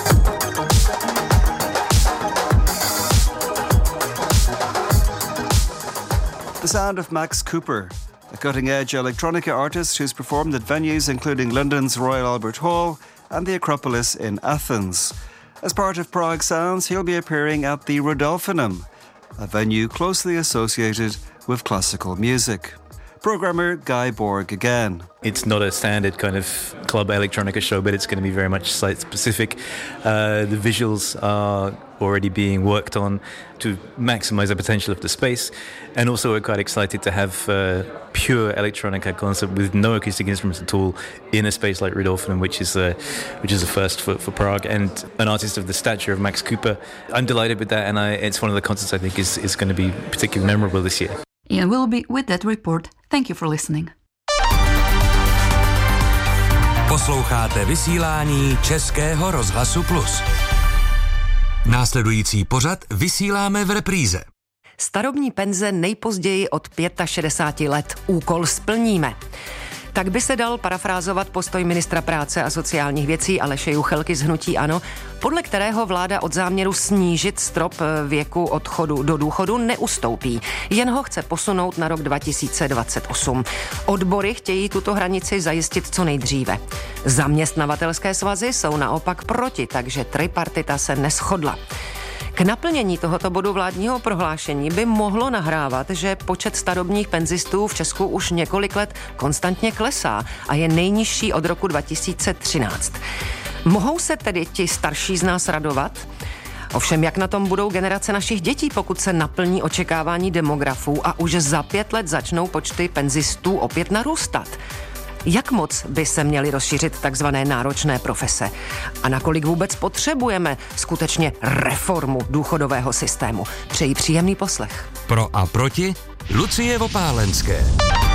The sound of Max Cooper, a cutting-edge electronica artist who's performed at venues including London's Royal Albert Hall and the Acropolis in Athens. As part of Prague Sounds, he'll be appearing at the Rodolfinum, a venue closely associated with classical music. Programmer Guy Borg again. It's not a standard kind of club electronica show, but it's going to be very much site-specific. Uh, the visuals are already being worked on to maximize the potential of the space. And also we're quite excited to have a pure electronica concert with no acoustic instruments at all in a space like Rodolfinum, which is a, which is a first for, for Prague, and an artist of the stature of Max Cooper. I'm delighted with that, and I, it's one of the concerts I think is, is going to be particularly memorable this year. Ian Willoughby with that report. Thank you for listening. Posloucháte vysílání Českého rozhlasu Plus. Následující pořad vysíláme v repríze. Starobní penze nejpozději od šedesáti pěti let. Úkol splníme. Tak by se dal parafrázovat postoj ministra práce a sociálních věcí Aleše Juchelky z hnutí ANO, podle kterého vláda od záměru snížit strop věku odchodu do důchodu neustoupí, jen ho chce posunout na rok dva tisíce dvacet osm. Odbory chtějí tuto hranici zajistit co nejdříve. Zaměstnavatelské svazy jsou naopak proti, takže tripartita se neshodla. K naplnění tohoto bodu vládního prohlášení by mohlo nahrávat, že počet starobních penzistů v Česku už několik let konstantně klesá a je nejnižší od roku dva tisíce třináct. Mohou se tedy ti starší z nás radovat? Ovšem, jak na tom budou generace našich dětí, pokud se naplní očekávání demografů a už za pět let začnou počty penzistů opět narůstat? Jak moc by se měly rozšířit takzvané náročné profese? A nakolik vůbec potřebujeme skutečně reformu důchodového systému? Přeji příjemný poslech. Pro a proti Lucie Vopálenské.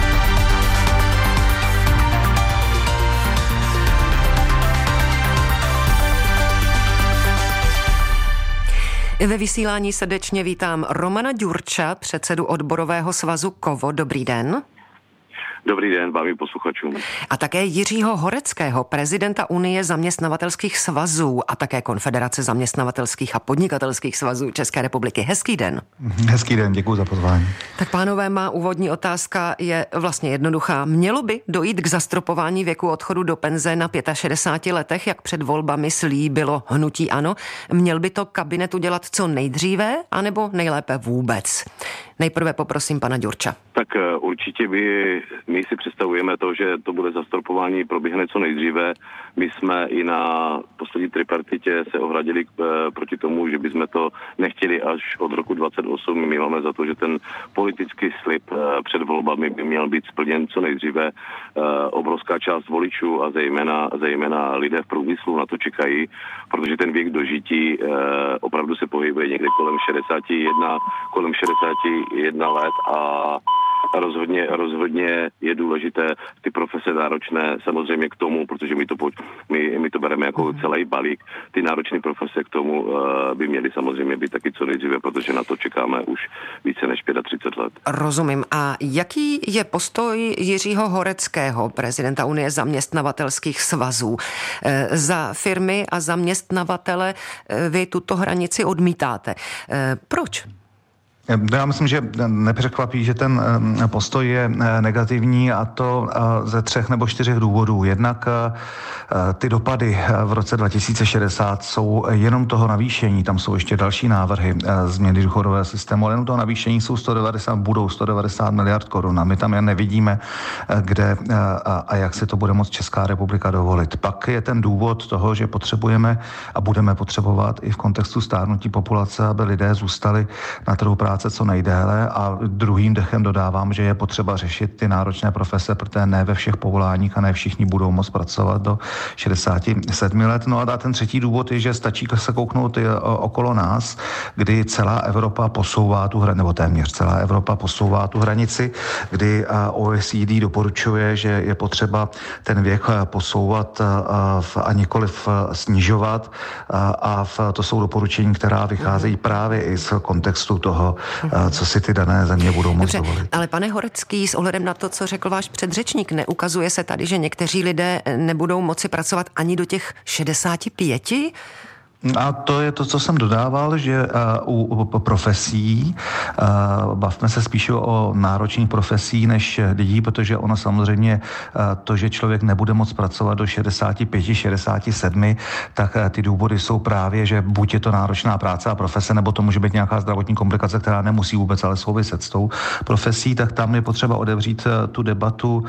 Ve vysílání srdečně vítám Romana Ďurča, předsedu odborového svazu KOVO. Dobrý den. Dobrý den, vám i posluchačům. A také Jiřího Horeckého, prezidenta Unie zaměstnavatelských svazů a také Konfederace zaměstnavatelských a podnikatelských svazů České republiky. Hezký den. Hezký den, děkuji za pozvání. Tak pánové, má úvodní otázka je vlastně jednoduchá. Mělo by dojít k zastropování věku odchodu do penze na šedesáti pěti letech, jak před volbami slíbilo hnutí ANO? Měl by to kabinet udělat co nejdříve, anebo nejlépe vůbec? Nejprve poprosím pana Ďurča. Tak určitě by, my si představujeme to, že to bude zastropování proběhne co nejdříve. My jsme i na poslední tripartitě se ohradili k, proti tomu, že bychom to nechtěli až od roku dvacet osm. My máme za to, že ten politický slib před volbami by měl být splněn co nejdříve. Obrovská část voličů a zejména, zejména lidé v průmyslu na to čekají, protože ten věk dožití opravdu se pohybuje někde kolem šedesáti jedna, kolem šedesáti jedna let a rozhodně, rozhodně je důležité ty profese náročné samozřejmě k tomu, protože my to, my, my to bereme jako celý balík, ty náročné profese k tomu uh, by měly samozřejmě být taky co nejdříve, protože na to čekáme už více než třicet pět let. Rozumím. A jaký je postoj Jiřího Horeckého, prezidenta Unie zaměstnavatelských svazů? E, za firmy a zaměstnavatele e, vy tuto hranici odmítáte. E, proč? Já myslím, že nepřekvapí, že ten postoj je negativní, a to ze třech nebo čtyřech důvodů. Jednak ty dopady v roce dva tisíce šedesát jsou jenom toho navýšení, tam jsou ještě další návrhy změny důchodového systému, ale jenom toho navýšení jsou sto devadesát, budou sto devadesát miliard korun a my tam jen nevidíme, kde a jak si to bude moct Česká republika dovolit. Pak je ten důvod toho, že potřebujeme a budeme potřebovat i v kontextu stárnutí populace, aby lidé zůstali na trhu práce co nejdéle, a druhým dechem dodávám, že je potřeba řešit ty náročné profese, protože ne ve všech povoláních a ne všichni budou moct pracovat do šedesáti sedmi let. No a ten třetí důvod je, že stačí se kouknout okolo nás, kdy celá Evropa posouvá tu hranici, nebo téměř celá Evropa posouvá tu hranici, kdy O E C D doporučuje, že je potřeba ten věk posouvat a nikoliv snižovat, a to jsou doporučení, která vycházejí právě i z kontextu toho, co si ty dané země budou moct Dobře, dovolit. Ale pane Horecký, s ohledem na to, co řekl váš předřečník, neukazuje se tady, že někteří lidé nebudou moci pracovat ani do těch šedesáti pěti? A to je to, co jsem dodával, že u, u profesí, bavme se spíše o náročných profesí než lidí, protože ono samozřejmě to, že člověk nebude moct pracovat do šedesát pět, šedesát sedm, tak ty důvody jsou právě, že buď je to náročná práce a profese, nebo to může být nějaká zdravotní komplikace, která nemusí vůbec ale souviset s tou profesí, tak tam je potřeba otevřít tu debatu,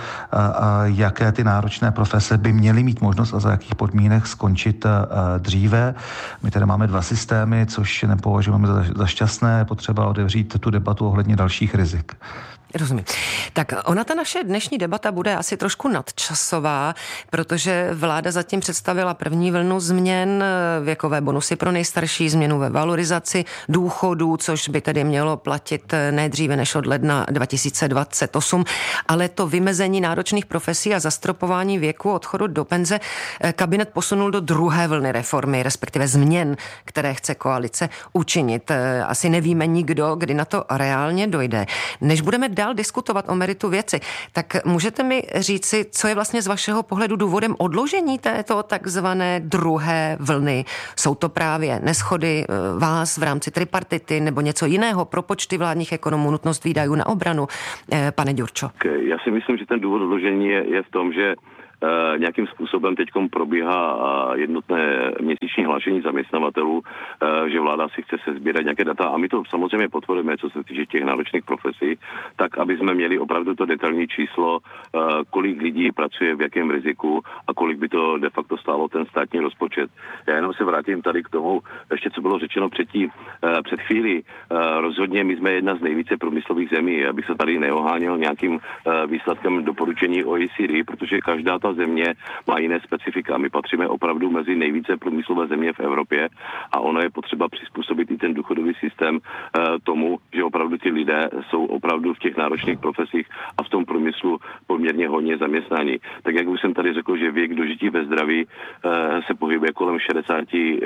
jaké ty náročné profese by měly mít možnost a za jakých podmínek skončit dříve. My tady máme dva systémy, což nepovažujeme za, za šťastné, je potřeba otevřít tu debatu ohledně dalších rizik. Rozumím. Tak ona ta naše dnešní debata bude asi trošku nadčasová, protože vláda zatím představila první vlnu změn, věkové bonusy pro nejstarší, změnu ve valorizaci důchodů, což by tedy mělo platit nejdříve než od ledna dva tisíce dvacet osm, ale to vymezení náročných profesí a zastropování věku odchodu do penze kabinet posunul do druhé vlny reformy, respektive změn, které chce koalice učinit. Asi nevíme nikdo, kdy na to reálně dojde. Než budeme dál diskutovat o meritu věci, tak můžete mi říci, co je vlastně z vašeho pohledu důvodem odložení této takzvané druhé vlny? Jsou to právě neshody vás v rámci tripartity nebo něco jiného, propočty vládních ekonomů, nutnost výdajů na obranu? Pane Ďurčo. Já si myslím, že ten důvod odložení je, je v tom, že Uh, nějakým způsobem teďkom probíhá uh, jednotné měsíční hlášení zaměstnavatelů, uh, že vláda si chce se sbírat nějaké data a my to samozřejmě potvrdíme, co se týče těch náročných profesí, tak aby jsme měli opravdu to detailní číslo, uh, kolik lidí pracuje v jakém riziku a kolik by to de facto stálo ten státní rozpočet. Já jenom se vrátím tady k tomu, ještě co bylo řečeno předtím, uh, před chvílí. Uh, rozhodně my jsme jedna z nejvíce průmyslových zemí, abych se tady neoháněl nějakým uh, výsledkem doporučení O E C D, protože každá ta země má jiné specifika. My patříme opravdu mezi nejvíce průmyslové země v Evropě a ono je potřeba přizpůsobit i ten důchodový systém uh, tomu, že opravdu ti lidé jsou opravdu v těch náročných profesích a v tom průmyslu poměrně hodně zaměstnání. Tak jak už jsem tady řekl, že věk dožití ve zdraví uh, se pohybuje kolem šedesát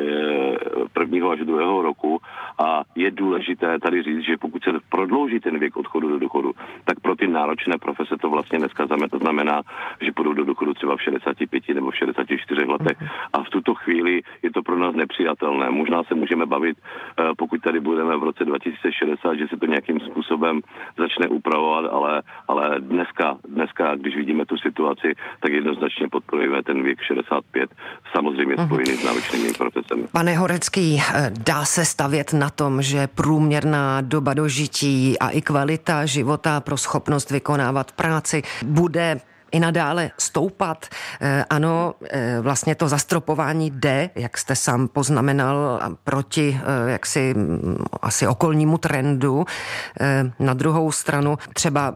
prvního až druhého roku a je důležité tady říct, že pokud se prodlouží ten věk odchodu do důchodu, tak pro ty náročné profese to vlastně dneska znamená, že půjdou do důchodu třeba v šedesáti pěti nebo v šedesáti čtyřech letech. A v tuto chvíli je to pro nás nepřijatelné. Možná se můžeme bavit, pokud tady budeme v roce dva tisíce šedesát, že se to nějakým způsobem začne upravovat, ale, ale dneska, dneska, když vidíme tu situaci, tak jednoznačně podporujeme ten věk šedesát pět, samozřejmě spojený s náročnými profesemi. Pane Horecký, dá se stavět na tom, že průměrná doba dožití a i kvalita života pro schopnost vykonávat práci bude i nadále stoupat. Ano, vlastně to zastropování jde, jak jste sám poznamenal, proti jaksi asi okolnímu trendu. Na druhou stranu třeba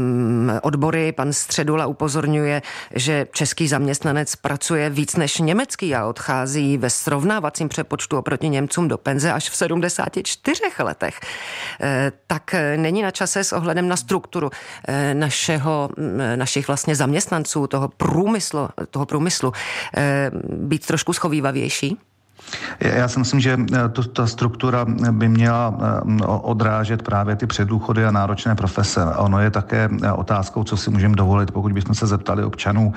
odbory, pan Středula upozorňuje, že český zaměstnanec pracuje víc než německý a odchází ve srovnávacím přepočtu oproti Němcům do penze až v sedmdesáti čtyřech letech. Tak není na čase s ohledem na strukturu našeho, našich vlastně zaměstnanců, toho průmyslu, toho průmyslu být trošku schovývavější? Já si myslím, že to, ta struktura by měla odrážet právě ty předdůchody a náročné profese. Ono je také otázkou, co si můžeme dovolit, pokud bychom se zeptali občanů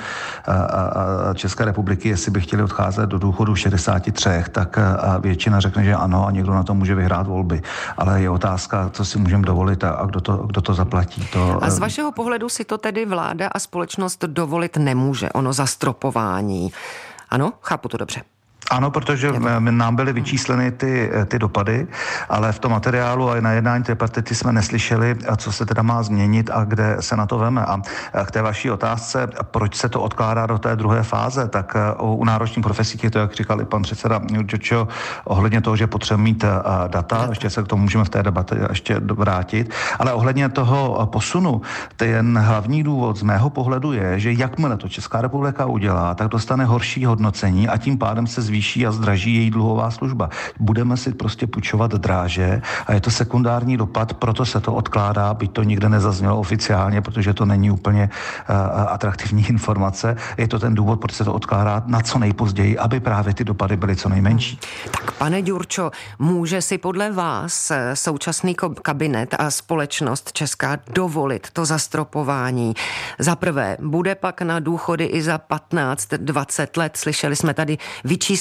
České republiky, jestli by chtěli odcházet do důchodu šedesát tři, tak většina řekne, že ano a někdo na to může vyhrát volby. Ale je otázka, co si můžeme dovolit a kdo to, kdo to zaplatí. To... A z vašeho pohledu si to tedy vláda a společnost dovolit nemůže, ono zastropování. Ano, chápu to dobře. Ano, protože nám byly vyčísleny ty, ty dopady, ale v tom materiálu a na jednání tripartity jsme neslyšeli, co se teda má změnit a kde se na to veme. A k té vaší otázce, proč se to odkládá do té druhé fáze, tak u náročných profesí je to, jak říkal i pan předseda Ďurčo, ohledně toho, že potřebujeme mít data, ještě se k tomu můžeme v té debatě ještě vrátit, ale ohledně toho posunu, ten hlavní důvod z mého pohledu je, že jakmile to Česká republika udělá, tak dostane horší hodnocení a tím pádem se zvýší a zdraží její dluhová služba. Budeme si prostě půjčovat dráže a je to sekundární dopad, proto se to odkládá, byť to nikde nezaznělo oficiálně, protože to není úplně uh, atraktivní informace. Je to ten důvod, proč se to odkládá na co nejpozději, aby právě ty dopady byly co nejmenší. Tak pane Ďurčo, může si podle vás současný kabinet a společnost česká dovolit to zastropování? Za prvé, bude pak na důchody i za patnáct dvacet let, slyšeli jsme tady vyčíslení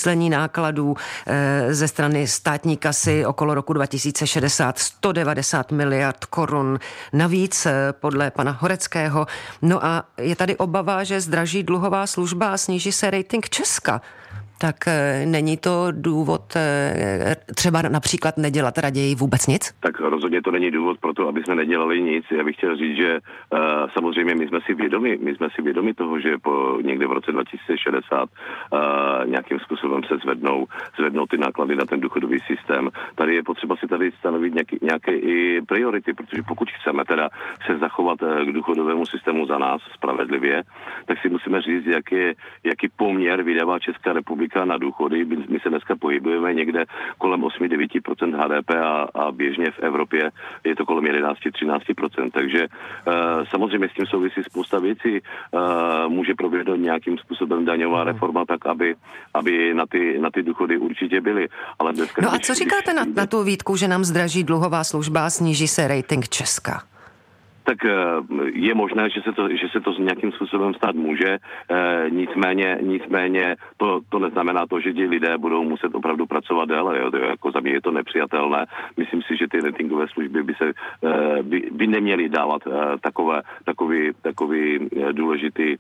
zčíslení nákladů ze strany státní kasy okolo roku dva tisíce šedesát sto devadesát miliard korun. Navíc podle pana Horeckého. No a je tady obava, že zdraží dluhová služba a sníží se rating Česka. Tak není to důvod třeba například nedělat raději vůbec nic? Tak rozhodně to není důvod pro to, aby jsme nedělali nic. Já bych chtěl říct, že uh, samozřejmě my jsme si vědomi, my jsme si vědomi toho, že po někde v roce dva tisíce šedesát uh, nějakým způsobem se zvednou, zvednou ty náklady na ten důchodový systém. Tady je potřeba si tady stanovit nějaký, nějaké i priority, protože pokud chceme teda se zachovat k důchodovému systému za nás spravedlivě, tak si musíme říct, jak je, jaký poměr vydává Česká republika na důchody. My se dneska pohybujeme někde kolem osm až devět procent H D P a, a běžně v Evropě je to kolem jedenáct až třináct procent. Takže uh, samozřejmě s tím souvisí spousta věcí. Uh, může proběhnout nějakým způsobem daňová reforma tak, aby, aby na, ty, na ty důchody určitě byly. Ale dneska, no a co říkáte na, na tu výtku, že nám zdraží dluhová služba a sníží se rating Česka? Tak je možné, že se to, že se to nějakým způsobem stát může, e, nicméně, nicméně to, to neznamená to, že ti lidé budou muset opravdu pracovat déle. Jo? To je, jako za mě je to nepřijatelné. Myslím si, že ty ratingové služby by se e, by, by neměly dávat e, takové, takový, takový důležitý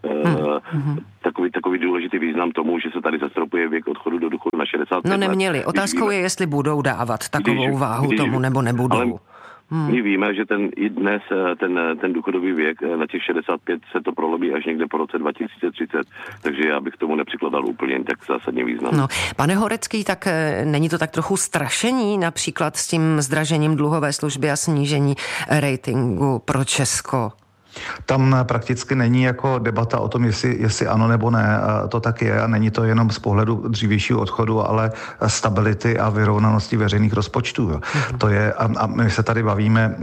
Hmm. Takový, takový důležitý význam tomu, že se tady zastropuje věk odchodu do důchodu na šedesát pět let. No neměli. Otázkou je, jestli budou dávat takovou když, váhu když, tomu, nebo nebudou. Ale hmm. my víme, že ten i dnes ten, ten důchodový věk na těch šedesát pět se to prolobí až někde po roce dva tisíce třicet, takže já bych tomu nepřikladal úplně tak zásadně význam. No, pane Horecký, tak není to tak trochu strašení například s tím zdražením dluhové služby a snížení ratingu pro Česko? Tam prakticky není jako debata o tom, jestli, jestli ano nebo ne, to tak je a není to jenom z pohledu dřívějšího odchodu, ale stability a vyrovnanosti veřejných rozpočtů. Mm-hmm. To je, a, a my se tady bavíme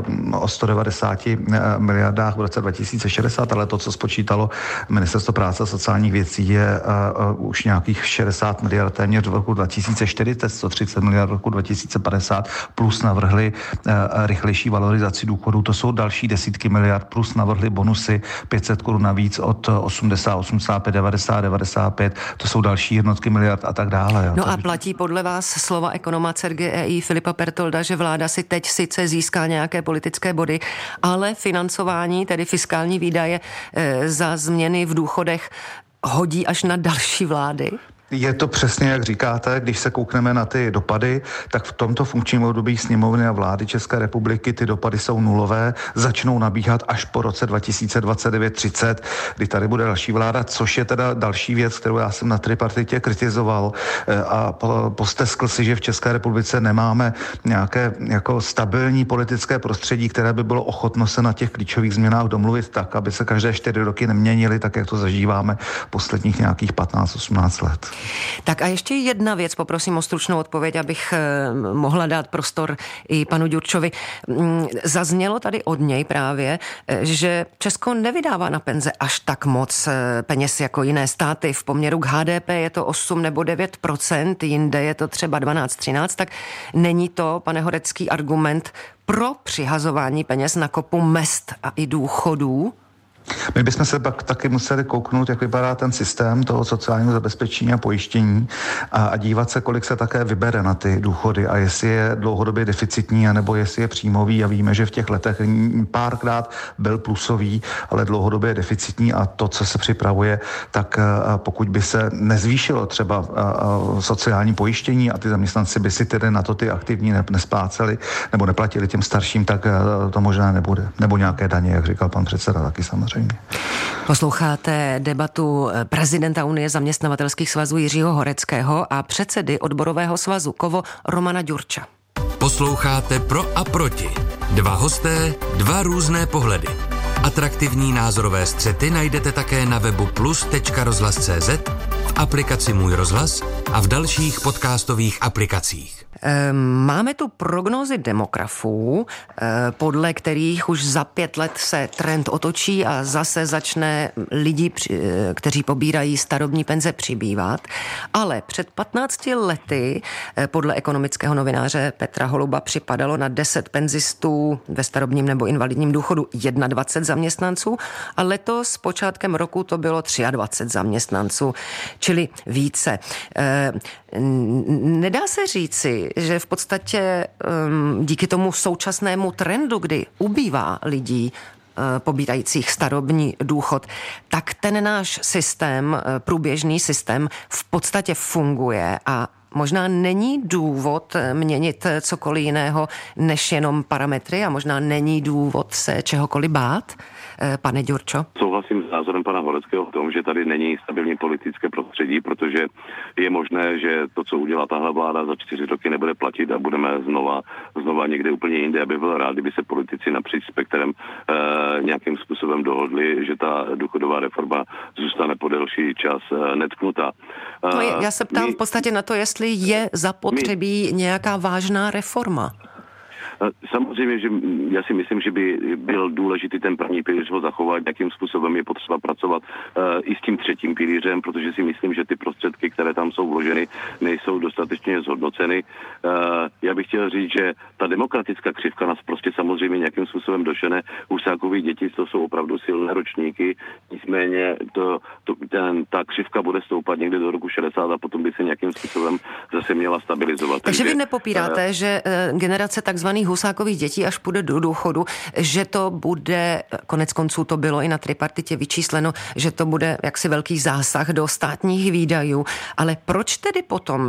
o sto devadesát miliardách v roce dva tisíce šedesát, ale to, co spočítalo Ministerstvo práce a sociálních věcí, je uh, uh, už nějakých šedesát miliard téměř v roku dva tisíce čtyřicet, sto třicet miliard v roku dva tisíce padesát, plus navrhli uh, rychlejší valorizaci důchodů, to jsou další desítky miliard, plus navrhli bonusy pět set korun navíc od osmdesát, osmdesát pět, devadesát, devadesát pět, to jsou další jednotky miliard a tak dále. Jo. No a platí podle vás slova ekonoma C E R G Filipa Pertolda, že vláda si teď sice získá nějaké politické body, ale financování, tedy fiskální výdaje e, za změny v důchodech hodí až na další vlády? Je to přesně, jak říkáte, když se koukneme na ty dopady, tak v tomto funkčním období sněmovny a vlády České republiky ty dopady jsou nulové, začnou nabíhat až po roce dva tisíce dvacet devět třicet, kdy tady bude další vláda, což je teda další věc, kterou já jsem na tripartitě kritizoval a posteskl si, že v České republice nemáme nějaké jako stabilní politické prostředí, které by bylo ochotno se na těch klíčových změnách domluvit tak, aby se každé čtyři roky neměnily, tak jak to zažíváme posledních nějakých patnáct osmnáct let. Tak a ještě jedna věc, poprosím o stručnou odpověď, abych mohla dát prostor i panu Ďurčovi. Zaznělo tady od něj právě, že Česko nevydává na penze až tak moc peněz jako jiné státy. V poměru k H D P je to osm nebo devět procent, jinde je to třeba dvanáct třináct, tak není to, pane Horecký, argument pro přihazování peněz na kopu mezd a i důchodů? My bychom se pak taky museli kouknout, jak vypadá ten systém toho sociálního zabezpečení a pojištění a, a dívat se, kolik se také vybere na ty důchody a jestli je dlouhodobě deficitní, anebo jestli je příjmový a víme, že v těch letech párkrát byl plusový, ale dlouhodobě je deficitní a to, co se připravuje, tak pokud by se nezvýšilo třeba sociální pojištění a ty zaměstnanci by si tedy na to ty aktivní nespláceli nebo neplatili těm starším, tak to možná nebude. Nebo nějaké daně, jak říkal pan předseda, taky samozřejmě. Posloucháte debatu prezidenta Unie zaměstnavatelských svazů Jiřího Horeckého a předsedy odborového svazu Kovo Romana Ďurča. Posloucháte Pro a proti. Dva hosté, dva různé pohledy. Atraktivní názorové střety najdete také na webu plus tečka rozhlas tečka cé zet, v aplikaci Můj rozhlas a v dalších podcastových aplikacích. Máme tu prognózy demografů, podle kterých už za pět let se trend otočí a zase začne lidí, kteří pobírají starobní penze, přibývat. Ale před patnácti lety podle ekonomického novináře Petra Holuba připadalo na deset penzistů ve starobním nebo invalidním důchodu dvacet jedna zaměstnanců a letos s počátkem roku to bylo dvacet tři zaměstnanců, čili více. Nedá se říci, že v podstatě díky tomu současnému trendu, kdy ubývá lidí pobírajících starobní důchod, tak ten náš systém, průběžný systém v podstatě funguje a možná není důvod měnit cokoliv jiného než jenom parametry a možná není důvod se čehokoliv bát, pane Ďurčo? Souhlasím s názorem pana Horeckého v tom, že tady není stabilní politické prostředí, protože je možné, že to, co udělá tahle vláda za čtyři roky, nebude platit a budeme znova, znova někde úplně jinde. Já bych byl rád, kdyby se politici napříč spektrem e, nějakým způsobem dohodli, že ta důchodová reforma zůstane po delší čas e, netknutá. E, no, já se ptám my, v podstatě na to, jestli je zapotřebí my, nějaká vážná reforma. Samozřejmě, že já si myslím, že by byl důležitý ten první pilíř ho zachovat, jakým způsobem je potřeba pracovat uh, i s tím třetím pilířem, protože si myslím, že ty prostředky, které tam jsou vloženy, nejsou dostatečně zhodnoceny. Uh, já bych chtěl říct, že ta demokratická křivka nás prostě samozřejmě nějakým způsobem došene. Husákovi děti, to jsou opravdu silné ročníky, nicméně to, to, ten, ta křivka bude stoupat někde do roku šedesát a potom by se nějakým způsobem zase měla stabilizovat. Takže, Takže vy nepopíráte, uh, že uh, generace takzvaných Husákových dětí, až půjde do důchodu, že to bude, konec konců to bylo i na tripartitě vyčísleno, že to bude jaksi velký zásah do státních výdajů. Ale proč tedy potom